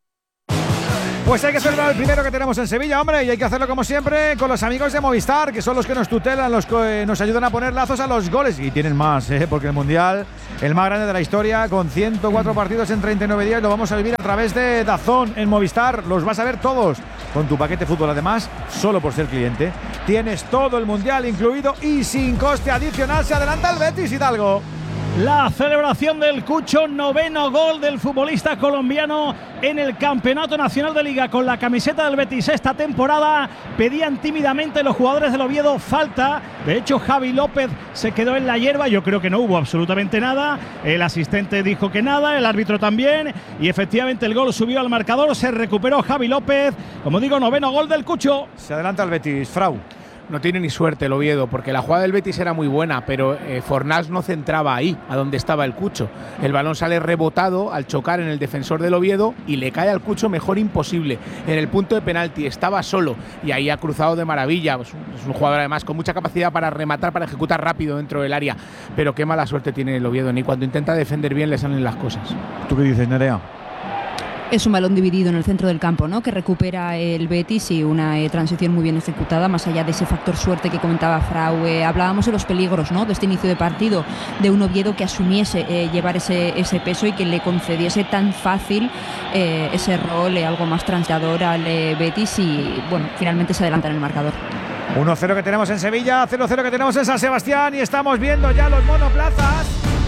Pues hay que celebrar el primero que tenemos en Sevilla, hombre, y hay que hacerlo como siempre con los amigos de Movistar, que son los que nos tutelan, los que nos ayudan a poner lazos a los goles. Y tienen más, ¿eh? Porque el Mundial, el más grande de la historia, con ciento cuatro partidos en treinta y nueve días, lo vamos a vivir a través de DAZN en Movistar. Los vas a ver todos con tu paquete fútbol. Además, solo por ser cliente, tienes todo el Mundial incluido y sin coste adicional. Se adelanta el Betis, Hidalgo. La celebración del Cucho, noveno gol del futbolista colombiano en el Campeonato Nacional de Liga con la camiseta del Betis esta temporada. Pedían tímidamente los jugadores del Oviedo falta. De hecho, Javi López se quedó en la hierba. Yo creo que no hubo absolutamente nada. El asistente dijo que nada, el árbitro también. Y efectivamente el gol subió al marcador. Se recuperó Javi López. Como digo, noveno gol del Cucho. Se adelanta el Betis, Frau. No tiene ni suerte el Oviedo, porque la jugada del Betis era muy buena, pero eh, Fornals no centraba ahí, a donde estaba el Cucho. El balón sale rebotado al chocar en el defensor del Oviedo y le cae al Cucho mejor imposible. En el punto de penalti estaba solo y ahí ha cruzado de maravilla. Es un, es un jugador además con mucha capacidad para rematar, para ejecutar rápido dentro del área. Pero qué mala suerte tiene el Oviedo, ni cuando intenta defender bien le salen las cosas. ¿Tú qué dices, Nerea? Es un balón dividido en el centro del campo, ¿no? Que recupera el Betis y una eh, transición muy bien ejecutada, más allá de ese factor suerte que comentaba Frau. Eh, hablábamos de los peligros, ¿no? De este inicio de partido, de un Oviedo que asumiese eh, llevar ese, ese peso y que le concediese tan fácil eh, ese rol, eh, algo más translador al eh, Betis y, bueno, finalmente se adelanta en el marcador. uno cero que tenemos en Sevilla, cero cero que tenemos en San Sebastián y estamos viendo ya los monoplazas.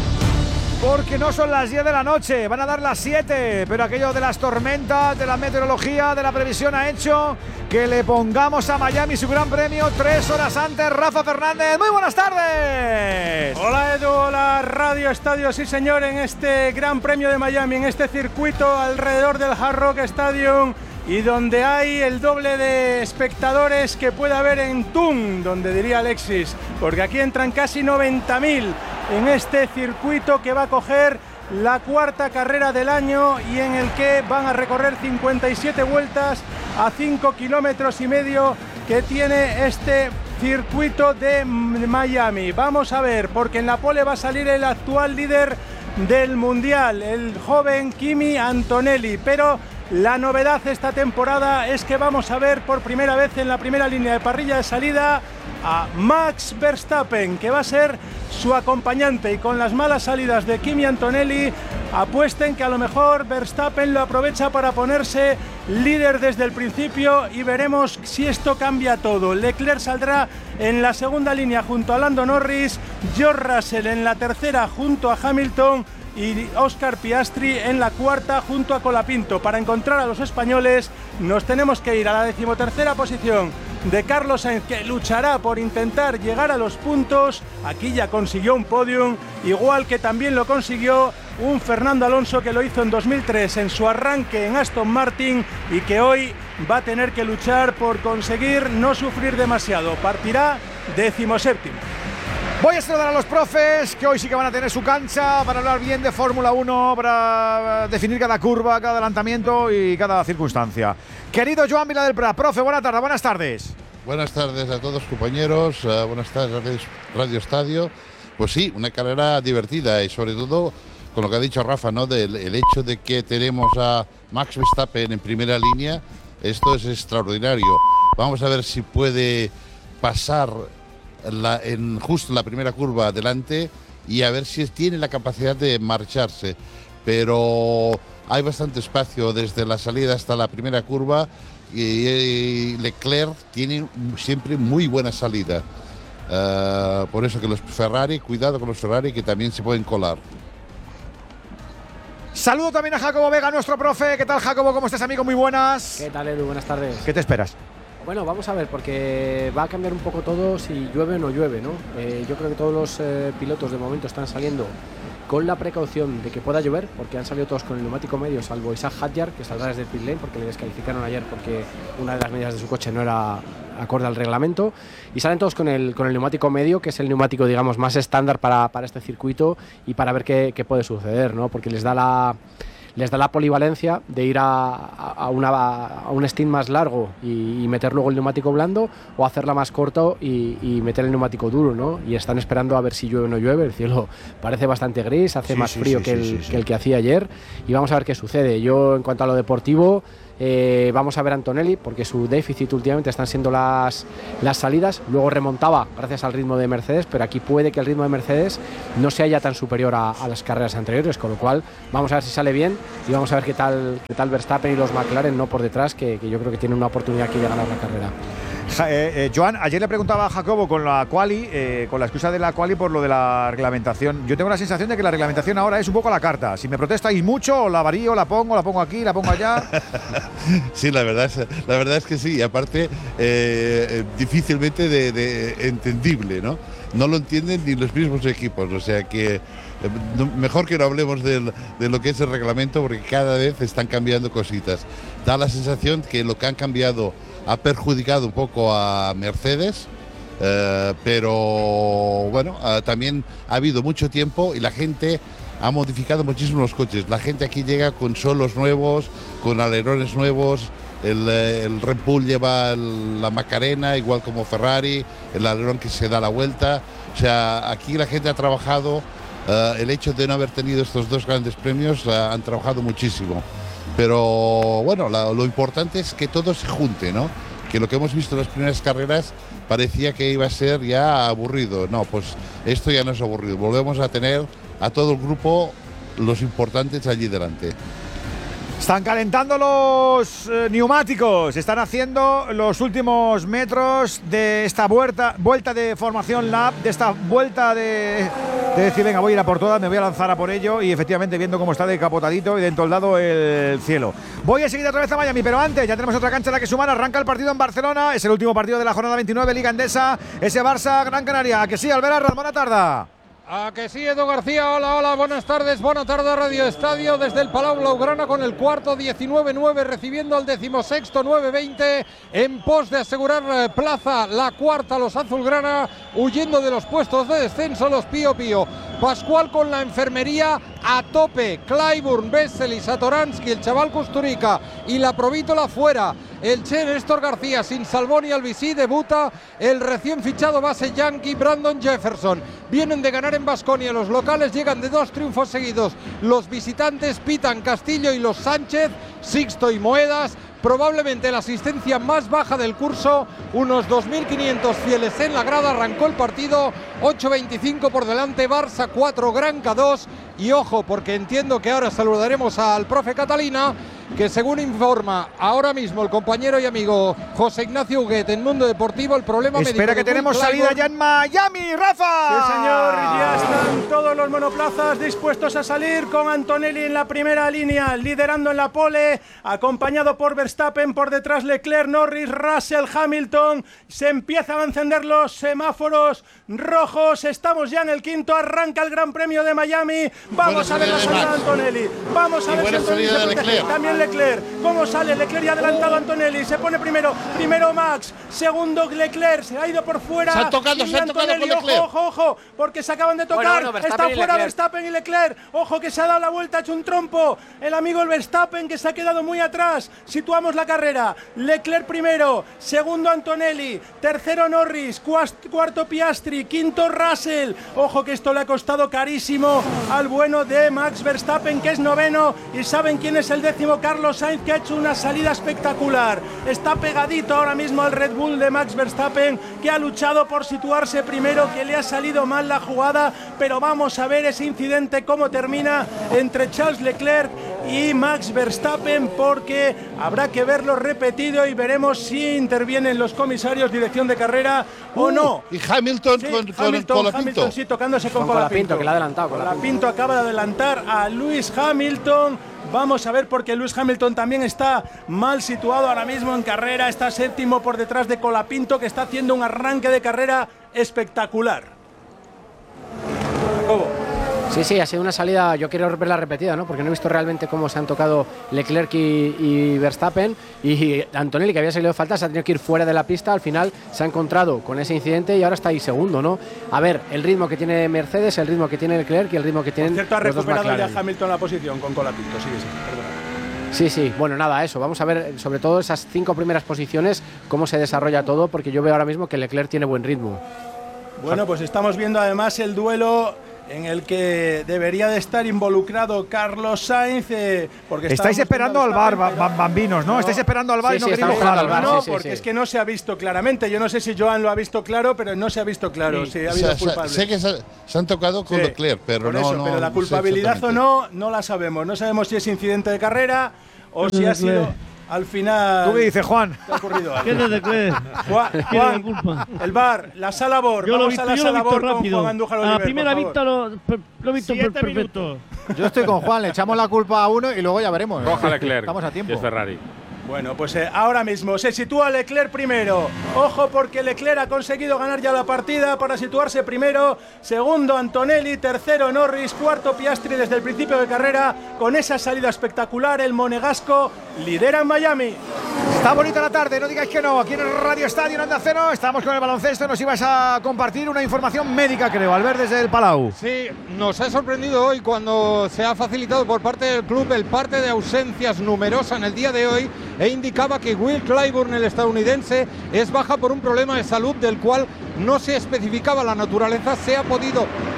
Porque no son las diez de la noche, van a dar las siete, pero aquello de las tormentas, de la meteorología, de la previsión ha hecho que le pongamos a Miami su gran premio tres horas antes. Rafa Fernández, muy buenas tardes. Hola Edu, hola Radio Estadio, sí señor, en este gran premio de Miami, en este circuito alrededor del Hard Rock Stadium y donde hay el doble de espectadores que puede haber en Tun, donde diría Alexis, porque aquí entran casi noventa mil en este circuito que va a coger la cuarta carrera del año y en el que van a recorrer cincuenta y siete vueltas a cinco kilómetros y medio que tiene este circuito de Miami. Vamos a ver, porque en la pole va a salir el actual líder del Mundial, el joven Kimi Antonelli, pero la novedad esta temporada es que vamos a ver por primera vez en la primera línea de parrilla de salida a Max Verstappen, que va a ser su acompañante, y con las malas salidas de Kimi Antonelli apuesten que a lo mejor Verstappen lo aprovecha para ponerse líder desde el principio y veremos si esto cambia todo. Leclerc saldrá en la segunda línea junto a Lando Norris, George Russell en la tercera junto a Hamilton y Oscar Piastri en la cuarta junto a Colapinto. Para encontrar a los españoles nos tenemos que ir a la decimotercera posición de Carlos Sainz, que luchará por intentar llegar a los puntos. Aquí ya consiguió un podium, igual que también lo consiguió un Fernando Alonso que lo hizo en dos mil tres en su arranque en Aston Martin y que hoy va a tener que luchar por conseguir no sufrir demasiado. Partirá decimoséptimo. Voy a saludar a los profes, que hoy sí que van a tener su cancha para hablar bien de Fórmula uno, para definir cada curva, cada adelantamiento y cada circunstancia. Querido Joan Vila del Prat, profe, buenas tardes, buenas tardes. Buenas tardes a todos, compañeros, uh, buenas tardes, Radio Estadio. Pues sí, una carrera divertida y sobre todo con lo que ha dicho Rafa, ¿no? Del el hecho de que tenemos a Max Verstappen en primera línea, esto es extraordinario. Vamos a ver si puede pasar La, en justo la primera curva adelante y a ver si tiene la capacidad de marcharse, pero hay bastante espacio desde la salida hasta la primera curva y, y Leclerc tiene siempre muy buena salida, uh, por eso que los Ferrari, cuidado con los Ferrari que también se pueden colar. Saludo también a Jacobo Vega, nuestro profe. ¿Qué tal, Jacobo? ¿Cómo estás, amigo? Muy buenas. ¿Qué tal, Edu? Buenas tardes. ¿Qué te esperas? Bueno, vamos a ver, porque va a cambiar un poco todo si llueve o no llueve, ¿no? Eh, yo creo que todos los eh, pilotos de momento están saliendo con la precaución de que pueda llover, porque han salido todos con el neumático medio, salvo Isaac Hadjar, que saldrá desde el pit lane porque le descalificaron ayer porque una de las medidas de su coche no era acorde al reglamento, y salen todos con el, con el neumático medio, que es el neumático, digamos, más estándar para, para este circuito y para ver qué, qué puede suceder, ¿no? Porque les da la... les da la polivalencia de ir a, a, una, a un stint más largo y, y meter luego el neumático blando, o hacerla más corto y, y meter el neumático duro, ¿no? Y están esperando a ver si llueve o no llueve. El cielo parece bastante gris, hace sí, más sí, frío sí, que, sí, el, sí, sí. que el que hacía ayer, y vamos a ver qué sucede. Yo, en cuanto a lo deportivo, eh, vamos a ver a Antonelli, porque su déficit últimamente están siendo las, las salidas. Luego remontaba gracias al ritmo de Mercedes, pero aquí puede que el ritmo de Mercedes no sea ya tan superior a, a las carreras anteriores, con lo cual vamos a ver si sale bien y vamos a ver qué tal, qué tal Verstappen y los McLaren, no por detrás, que, que yo creo que tienen una oportunidad aquí de ganar la carrera. Ja, eh, eh, Joan, ayer le preguntaba a Jacobo con la quali, eh, con la excusa de la quali por lo de la reglamentación. Yo tengo la sensación de que la reglamentación ahora es un poco a la carta. Si me protestáis mucho, la varío, la pongo, la pongo aquí, la pongo allá. Sí, la verdad es, la verdad es que sí. Y aparte, eh, difícilmente de, de entendible, ¿no? No lo entienden ni los mismos equipos. O sea que eh, no, mejor que no hablemos del, de lo que es el reglamento, porque cada vez están cambiando cositas. Da la sensación que lo que han cambiado ha perjudicado un poco a Mercedes, eh, pero bueno, eh, también ha habido mucho tiempo y la gente ha modificado muchísimo los coches. La gente aquí llega con solos nuevos, con alerones nuevos. El, el Red Bull lleva el, la Macarena, igual como Ferrari, el alerón que se da la vuelta. O sea, aquí la gente ha trabajado, uh, el hecho de no haber tenido estos dos grandes premios, uh, han trabajado muchísimo. Pero bueno, la, lo importante es que todo se junte, ¿no? Que lo que hemos visto en las primeras carreras parecía que iba a ser ya aburrido. No, pues esto ya no es aburrido. Volvemos a tener a todo el grupo, los importantes allí delante. Están calentando los eh, neumáticos, están haciendo los últimos metros de esta vuelta, vuelta de formación lap, de esta vuelta de, de decir, venga, voy a ir a por todas, me voy a lanzar a por ello, y efectivamente viendo cómo está decapotadito y de entoldado el cielo. Voy a seguir otra vez a Miami, pero antes ya tenemos otra cancha en la que sumar. Arranca el partido en Barcelona, es el último partido de la jornada veintinueve, Liga Endesa, ese Barça Gran Canaria. ¿A que sí, Albert? Buena tarde. A que sí, Edu García, hola, hola, buenas tardes, buena tarde Radio Estadio desde el Palau Blaugrana con el cuarto diecinueve nueve recibiendo al decimosexto nueve veinte en pos de asegurar plaza la cuarta los azulgrana, huyendo de los puestos de descenso los Pío Pío. Pascual con la enfermería a tope, Clyburn, Bessel y Satoransky, el chaval Kusturica y la Provítola fuera. El Che Néstor García sin Salvón y Albisí, debuta el recién fichado base yankee Brandon Jefferson. Vienen de ganar en Baskonia, los locales llegan de dos triunfos seguidos. Los visitantes pitan Castillo y los Sánchez, Sixto y Moedas. Probablemente la asistencia más baja del curso, unos dos mil quinientos fieles en la grada. Arrancó el partido, ocho veinticinco por delante, Barça cuatro, Granca dos. Y ojo, porque entiendo que ahora saludaremos al profe Catalina, que según informa ahora mismo el compañero y amigo José Ignacio Huguet en Mundo Deportivo, el problema médico. Espera que tenemos salida ya en Miami, Rafa. Sí, señor, ya están todos los monoplazas dispuestos a salir, con Antonelli en la primera línea, liderando en la pole, acompañado por Verstappen, por detrás Leclerc, Norris, Russell, Hamilton. Se empiezan a encender los semáforos rojos, estamos ya en el quinto, arranca el Gran Premio de Miami. Vamos buena a ver la salida de Antonelli, vamos a y ver si Antonelli se protege. Leclerc. También Leclerc, ¿cómo sale? Leclerc ya adelantado, Antonelli, se pone primero, primero Max, segundo Leclerc, se ha ido por fuera. Se han tocado, se han tocado con Leclerc. Ojo, ojo, ojo, porque se acaban de tocar, bueno, bueno, está fuera Verstappen y Leclerc, ojo que se ha dado la vuelta, ha hecho un trompo, el amigo el Verstappen que se ha quedado muy atrás. Situamos la carrera, Leclerc primero, segundo Antonelli, tercero Norris, cuarto Piastri, quinto Russell, ojo que esto le ha costado carísimo al bueno de Max Verstappen, que es noveno, y ¿saben quién es el décimo? Carlos Sainz, que ha hecho una salida espectacular, está pegadito ahora mismo al Red Bull de Max Verstappen, que ha luchado por situarse primero, que le ha salido mal la jugada, pero vamos a ver ese incidente cómo termina entre Charles Leclerc y Max Verstappen, porque habrá que verlo repetido y veremos si intervienen los comisarios, dirección de carrera uh, o no. Y Hamilton sí, Hamilton, con, con Colapinto. Hamilton sí, tocándose con, con Colapinto, que le ha adelantado. Colapinto acaba de adelantar a Lewis Hamilton. Vamos a ver, porque Lewis Hamilton también está mal situado ahora mismo en carrera, está séptimo por detrás de Colapinto, que está haciendo un arranque de carrera espectacular. Jacobo. Sí, sí, ha sido una salida, yo quiero verla repetida, ¿no? Porque no he visto realmente cómo se han tocado Leclerc y, y Verstappen, y Antonelli, que había salido de falta, se ha tenido que ir fuera de la pista, al final se ha encontrado con ese incidente y ahora está ahí segundo, ¿no? A ver, el ritmo que tiene Mercedes, el ritmo que tiene Leclerc y el ritmo que tienen Por cierto, ha los dos recuperado McLaren. ya Hamilton la posición con Colapinto, sí, sí, perdona. Sí, sí, bueno, nada, eso, vamos a ver sobre todo esas cinco primeras posiciones, cómo se desarrolla todo, porque yo veo ahora mismo que Leclerc tiene buen ritmo. Bueno, pues estamos viendo además el duelo en el que debería de estar involucrado Carlos Sainz, eh, porque estáis esperando al bar, bambinos, ¿no? no. Estáis esperando al bar sí, y no sí, queréis dejar al bar. No, sí, sí, porque sí. es que no se ha visto claramente. Yo no sé si Joan lo ha visto claro, pero no se ha visto claro. Sí, sí ha habido o sea, culpables. Sé que se, se han tocado con sí, Leclerc, pero no, eso, no. Pero la culpabilidad o no, no la sabemos. No sabemos si es incidente de carrera o si ha sido. Al final. ¿Tú qué dices, Juan? ¿Qué ha ocurrido? ¿Quién es de Leclerc? Juan, Juan culpa? El bar, la sala Bor. Yo Vamos lo visto, a la yo sala lo he visto Bor rápido. con Juan Andújar A Oliver, la primera vista lo, lo he visto Siete perfecto. Yo estoy con Juan, le echamos la culpa a uno y luego ya veremos. Coja Leclerc. Estamos a tiempo. Es Ferrari. Bueno, pues eh, ahora mismo se sitúa Leclerc primero. Ojo, porque Leclerc ha conseguido ganar ya la partida para situarse primero. Segundo Antonelli, tercero Norris, cuarto Piastri desde el principio de carrera. Con esa salida espectacular, el monegasco lidera en Miami. Está bonita la tarde, no digáis que no. Aquí en el Radio Estadio en Onda Cero estamos con el baloncesto. Nos ibas a compartir una información médica, creo, Albert, desde el Palau. Sí, nos ha sorprendido hoy cuando se ha facilitado por parte del club el parte de ausencias numerosa en el día de hoy, e indicaba que Will Clyburn, el estadounidense, es baja por un problema de salud del cual no se especificaba la naturaleza. Se ha podido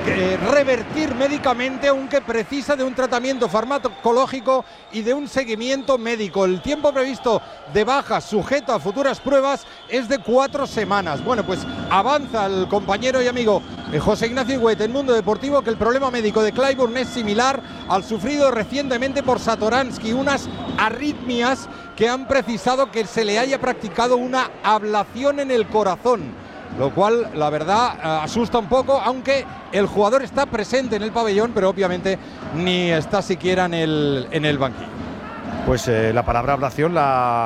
eh, revertir médicamente, aunque precisa de un tratamiento farmacológico y de un seguimiento médico. El tiempo previsto de baja sujeto a futuras pruebas es de cuatro semanas. Bueno, pues avanza el compañero y amigo eh, José Ignacio Higuet en Mundo Deportivo que el problema médico de Clyburn es similar al sufrido recientemente por Satoransky, unas arritmias que han precisado que se le haya practicado una ablación en el corazón, lo cual la verdad eh, asusta un poco, aunque el jugador está presente en el pabellón, pero obviamente ni está siquiera en el, en el banquillo. Pues eh, la palabra ablación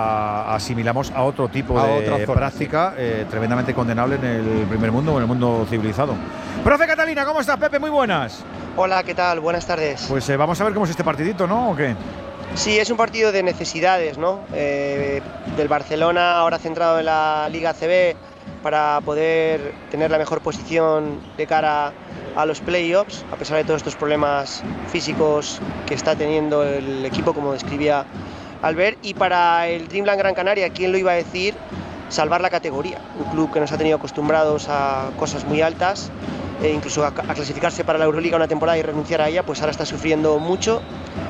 la asimilamos a otro tipo a de otra forma, práctica sí. eh, tremendamente condenable en el primer mundo o en el mundo civilizado. Profe Catalina, ¿cómo estás, Pepe? Muy buenas. Hola, ¿qué tal? Buenas tardes. Pues eh, vamos a ver cómo es este partidito, ¿no? ¿O qué? Sí, es un partido de necesidades, ¿no? Eh, del Barcelona, ahora centrado en la Liga A C B, para poder tener la mejor posición de cara a los playoffs, a pesar de todos estos problemas físicos que está teniendo el equipo, como describía Albert, y para el Dreamland Gran Canaria, ¿quién lo iba a decir? Salvar la categoría, un club que nos ha tenido acostumbrados a cosas muy altas, e incluso a, a clasificarse para la Euroliga una temporada y renunciar a ella, pues ahora está sufriendo mucho.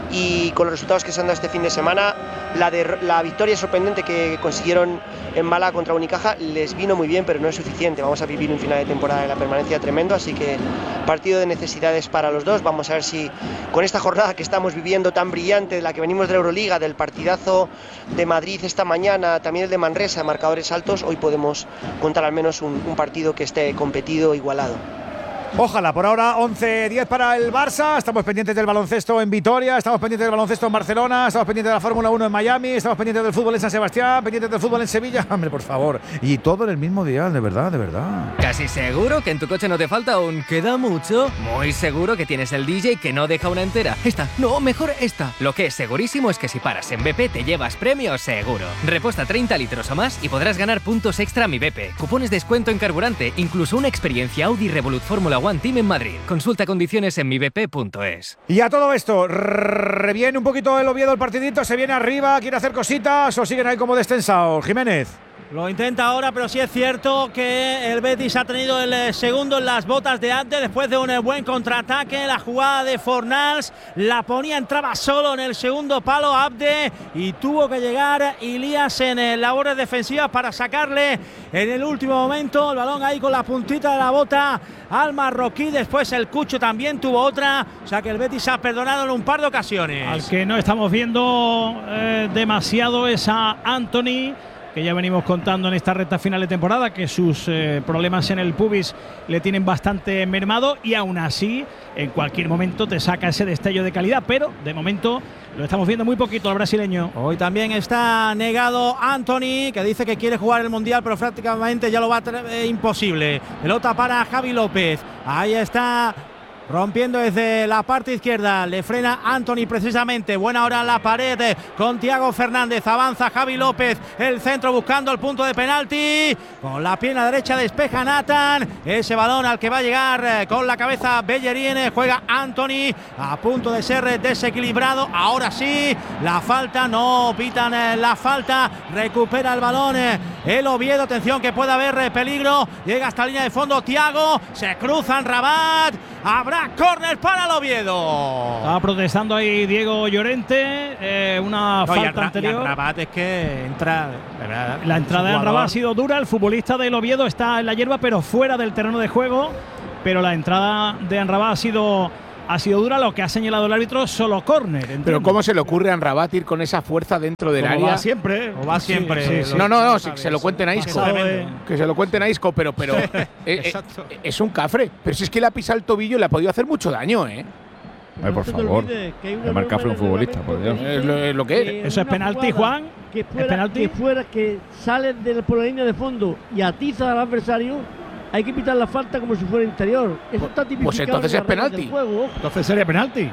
Y con los resultados que se han dado este fin de semana, la, de, la victoria sorprendente que consiguieron en Málaga contra Unicaja les vino muy bien, pero no es suficiente. Vamos a vivir un final de temporada de la permanencia tremendo, así que partido de necesidades para los dos. Vamos a ver si con esta jornada que estamos viviendo tan brillante, de la que venimos de la Euroliga, del partidazo de Madrid esta mañana, también el de Manresa, marcadores altos, hoy podemos contar al menos un, un partido que esté competido, igualado. Ojalá, por ahora once diez para el Barça, estamos pendientes del baloncesto en Vitoria, estamos pendientes del baloncesto en Barcelona, estamos pendientes de la Fórmula uno en Miami, estamos pendientes del fútbol en San Sebastián, pendientes del fútbol en Sevilla, hombre, por favor, y todo en el mismo día, de verdad, de verdad. ¿Casi seguro que en tu coche no te falta un queda mucho? Muy seguro que tienes el D J que no deja una entera. Esta, no, mejor esta. Lo que es segurísimo es que si paras en B P te llevas premio seguro. Reposta treinta litros o más y podrás ganar puntos extra a mi B P, cupones de descuento en carburante, incluso una experiencia Audi Revolut Fórmula One Team en Madrid. Consulta condiciones en mi b p punto es. Y a todo esto, reviene un poquito el Oviedo el partidito, se viene arriba, quiere hacer cositas o siguen ahí como descensados. Jiménez. Lo intenta ahora, pero sí es cierto que el Betis ha tenido el segundo en las botas de antes después de un buen contraataque. La jugada de Fornals la ponía, entraba solo en el segundo palo Abde y tuvo que llegar Ilías en labores defensivas para sacarle en el último momento el balón ahí con la puntita de la bota al marroquí. Después el Cucho también tuvo otra, o sea que el Betis ha perdonado en un par de ocasiones. Al que no estamos viendo eh, demasiado es a Anthony, que ya venimos contando en esta recta final de temporada que sus eh, problemas en el pubis le tienen bastante mermado y aún así en cualquier momento te saca ese destello de calidad, pero de momento lo estamos viendo muy poquito al brasileño. Hoy también está negado Anthony, que dice que quiere jugar el Mundial, pero prácticamente ya lo va a tener eh, imposible. Pelota para Javi López, ahí está rompiendo desde la parte izquierda, le frena Anthony precisamente, buena hora en la pared con Thiago Fernández, avanza Javi López, el centro buscando el punto de penalti, con la pierna derecha despeja Nathan, ese balón al que va a llegar con la cabeza Bellerín, juega Anthony, a punto de ser desequilibrado, ahora sí, la falta, no pitan la falta, recupera el balón el Oviedo, atención que puede haber peligro, llega hasta la línea de fondo Thiago, se cruzan Rabat, habrá córner para el Oviedo. Estaba protestando ahí Diego Llorente, eh, una no, falta y anterior. Y Rabat es que entra. ¿verdad? La entrada de Rabat ha sido dura. El futbolista del Oviedo está en la hierba, pero fuera del terreno de juego. Pero la entrada de Rabat ha sido. Ha sido dura, lo que ha señalado el árbitro, solo córner. ¿Entiendes? Pero ¿cómo se le ocurre a Anrabat ir con esa fuerza dentro del Como área? Va siempre. O va siempre. Sí, sí, sí. No, no, no, sí, que se lo cuenten a Isco. Que se lo cuenten a Isco, pero, pero eh, eh, es un cafre. Pero si es que le ha pisado el tobillo y le ha podido hacer mucho daño, ¿eh? Ay, por favor. Le marca a un futbolista, por Dios. Es lo, es lo que es. Eso es penalti, Juan. Que fuera, ¿Es penalti? Que fuera que sale de, por la línea de fondo y atiza al adversario. Hay que pitar la falta como si fuera interior. Eso está tipificado. Pues entonces es penalti. Juego. Entonces sería penalti.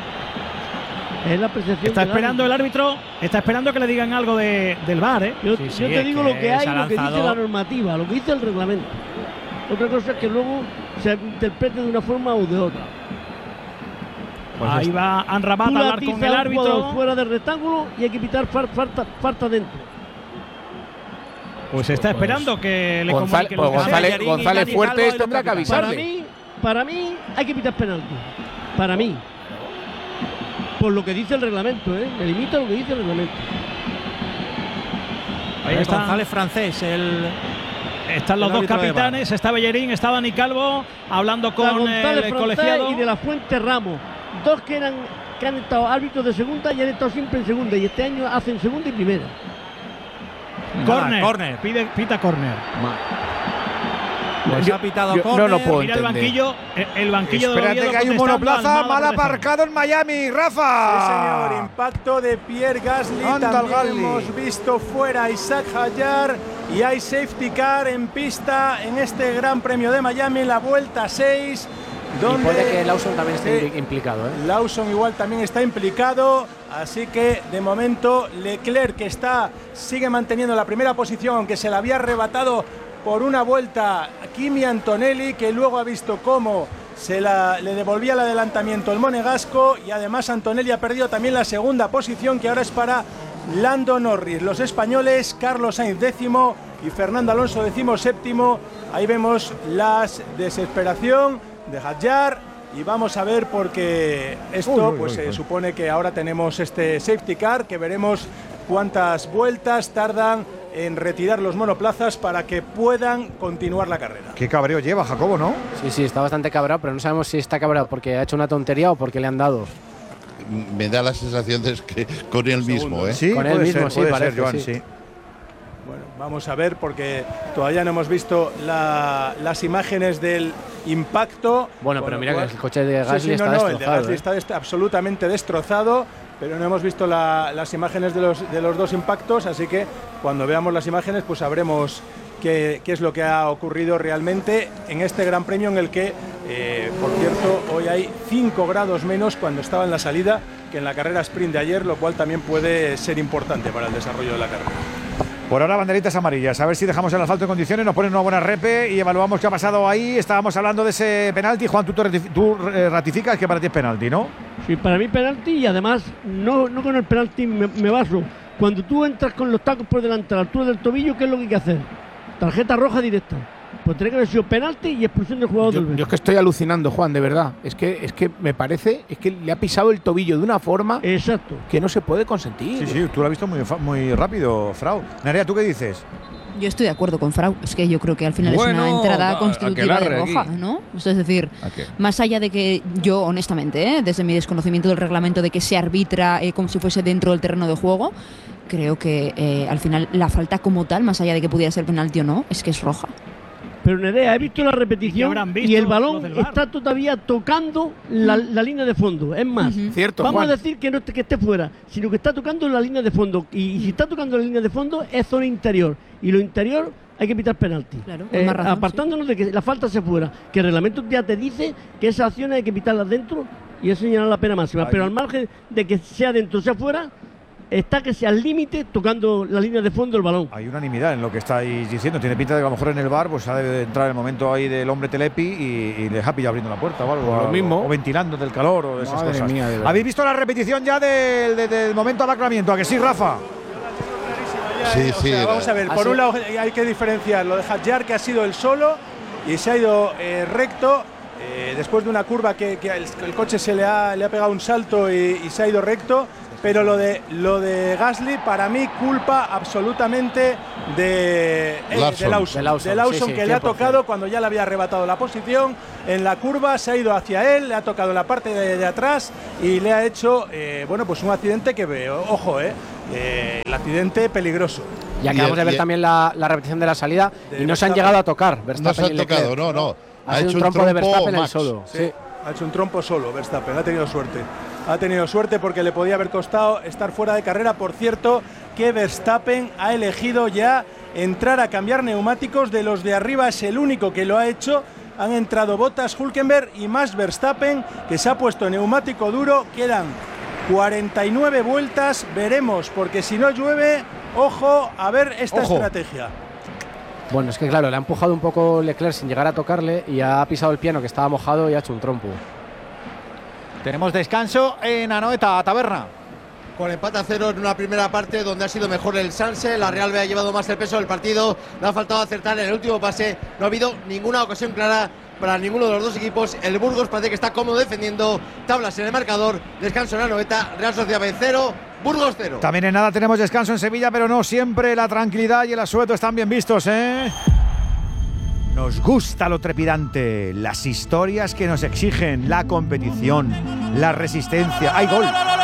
Es la percepción. Está esperando el árbitro, está esperando que le digan algo de, del V A R, ¿eh? Yo, sí, yo sí, te digo que lo que hay, lo que lanzado... dice la normativa, lo que dice el reglamento. Otra cosa es que luego se interprete de una forma u de otra. Pues ahí va Anrabat a hablar con el árbitro. Fuera del rectángulo y hay que pitar falta, falta dentro. Pues está esperando que le González, comunique pues González, González Fuertes tendrá que avisarle. Para mí, para mí hay que pitar penalti. Para mí. Por lo que dice el reglamento, ¿eh? Me limito a lo que dice el reglamento. Ahí está González Francés, el, están los dos capitanes, está Bellerín, está Dani Calvo, hablando con el, el colegiado. Y de la Fuente Ramos, dos que eran que han estado árbitros de segunda y han estado siempre en segunda, y este año hacen segunda y primera. Corner, corner, pide, pita corner. Pues ha pitado yo, corner. no lo puedo Mira el entender. banquillo, el banquillo de Espérate que hay un monoplaza mal aparcado en Miami, Rafa. Sí, señor, impacto de Pierre Gasly. Anda, También Gasly. hemos visto fuera a Isaac Hadjar y hay safety car en pista en este Gran Premio de Miami en la vuelta seis. Donde y puede que Lawson también esté sí, implicado. ¿eh? Lawson igual también está implicado, así que de momento Leclerc, que está sigue manteniendo la primera posición, aunque se la había arrebatado por una vuelta a Kimi Antonelli, que luego ha visto cómo se la, le devolvía el adelantamiento el monegasco, y además Antonelli ha perdido también la segunda posición, que ahora es para Lando Norris. Los españoles, Carlos Sainz décimo y Fernando Alonso décimo séptimo. Ahí vemos la desesperación de Hadjar, y vamos a ver, porque esto uy, uy, pues uy, se uy. supone que ahora tenemos este safety car, que veremos cuántas vueltas tardan en retirar los monoplazas para que puedan continuar la carrera. Qué cabreo lleva Jacobo, ¿no? Sí, sí, está bastante cabreado, pero no sabemos si está cabreado porque ha hecho una tontería o porque le han dado. Me da la sensación de que con él mismo, ¿eh? Sí, con él mismo, ser, sí, parece, ser, Joan, sí. sí. Bueno, vamos a ver, porque todavía no hemos visto la, las imágenes del impacto. Bueno, pero mira cual, que el coche de Gasly sí, sí, está no, destrozado. No, el de Gasly ¿eh? está dest absolutamente destrozado, pero no hemos visto la, las imágenes de los, de los dos impactos, así que cuando veamos las imágenes pues sabremos qué, qué es lo que ha ocurrido realmente en este Gran Premio, en el que, eh, por cierto, hoy hay cinco grados menos cuando estaba en la salida que en la carrera sprint de ayer, lo cual también puede ser importante para el desarrollo de la carrera. Por ahora banderitas amarillas, a ver si dejamos el asfalto en condiciones, nos ponen una buena repe y evaluamos qué ha pasado ahí. Estábamos hablando de ese penalti. Juan, tú, tú ratificas que para ti es penalti, ¿no? Sí, para mí penalti, y además no, no con el penalti me, me baso. Cuando tú entras con los tacos por delante a la altura del tobillo, ¿qué es lo que hay que hacer? Tarjeta roja directa. Pues tiene que haber sido penalti y expulsión del jugador yo, del Betis. Yo es que estoy alucinando, Juan, de verdad. Es que, es que me parece, es que le ha pisado el tobillo de una forma exacto que no se puede consentir. Sí, sí, tú lo has visto muy, muy rápido, Frau. Nerea, ¿tú qué dices? Yo estoy de acuerdo con Frau. Es que yo creo que al final bueno, es una entrada constitutiva de roja, aquí. ¿no? Es decir, más allá de que yo, honestamente, ¿eh? desde mi desconocimiento del reglamento de que se arbitra eh, como si fuese dentro del terreno de juego, creo que eh, al final la falta como tal, más allá de que pudiera ser penalti o no, es que es roja. Pero Nerea, he visto la repetición y, y el balón está todavía tocando la, la línea de fondo. Es más, uh-huh. Cierto, vamos Juan. a decir que no que esté fuera, sino que está tocando la línea de fondo. Y, y si está tocando la línea de fondo, es zona interior. Y lo interior hay que pitar penalti. Claro, eh, razón, apartándonos sí. de que la falta se fuera. Que el reglamento ya te dice que esas acciones hay que pitarlas dentro y es señalar la pena máxima. Ahí. Pero al margen de que sea dentro o sea fuera, está que sea al límite tocando la línea de fondo del balón. Hay unanimidad en lo que estáis diciendo. Tiene pinta de que a lo mejor en el bar pues ha de entrar el momento ahí del hombre Telepi y, y les ha pillado abriendo la puerta o algo. O lo mismo. O ventilando del calor o de esas Madre cosas. Mía, de ¿Habéis visto la repetición ya del, del, del momento de aclaramiento? ¿A que sí, Rafa? Sí, o sí. Sea, vamos a ver, por un lado hay que diferenciar lo de Hadjar, que ha sido el solo y se ha ido eh, recto. Eh, después de una curva que, que el, el coche se le ha, le ha pegado un salto y, y se ha ido recto. Pero lo de lo de Gasly, para mí, culpa absolutamente de, eh, Lawson. de Lawson, de Lawson, de Lawson sí, sí, que le ha tocado cuando ya le había arrebatado la posición en la curva, se ha ido hacia él, le ha tocado la parte de, de atrás y le ha hecho, eh, bueno, pues un accidente que veo, ojo, eh, eh, el accidente peligroso. Y acabamos y, de ver y, también la, la repetición de la salida de y no Verstappen. se han llegado a tocar. No se han tocado, no, no. Ha, ha hecho hecho un trompo, un de trompo Verstappen Max. el solo. Sí, sí, ha hecho un trompo solo Verstappen, ha tenido suerte. Ha tenido suerte porque le podía haber costado estar fuera de carrera. Por cierto, que Verstappen ha elegido ya entrar a cambiar neumáticos de los de arriba. Es el único que lo ha hecho. Han entrado Bottas, Hülkenberg y más Verstappen, que se ha puesto neumático duro. Quedan cuarenta y nueve vueltas. Veremos, porque si no llueve, ojo a ver esta Ojo. estrategia. Bueno, es que claro, le ha empujado un poco Leclerc sin llegar a tocarle y ha pisado el piano que estaba mojado y ha hecho un trompo. Tenemos descanso en Anoeta, Taberna. con empate a cero en una primera parte donde ha sido mejor el Sanse. La Real B ha llevado más el peso del partido, le ha faltado acertar en el último pase, no ha habido ninguna ocasión clara para ninguno de los dos equipos. El Burgos parece que está cómodo defendiendo, tablas en el marcador, descanso en la noveta, Real Sociedad B cero, Burgos cero. También en nada tenemos descanso en Sevilla, pero no siempre la tranquilidad y el asueto están bien vistos, ¿eh? Nos gusta lo trepidante, las historias que nos exigen, la competición, la resistencia. ¡Hay gol!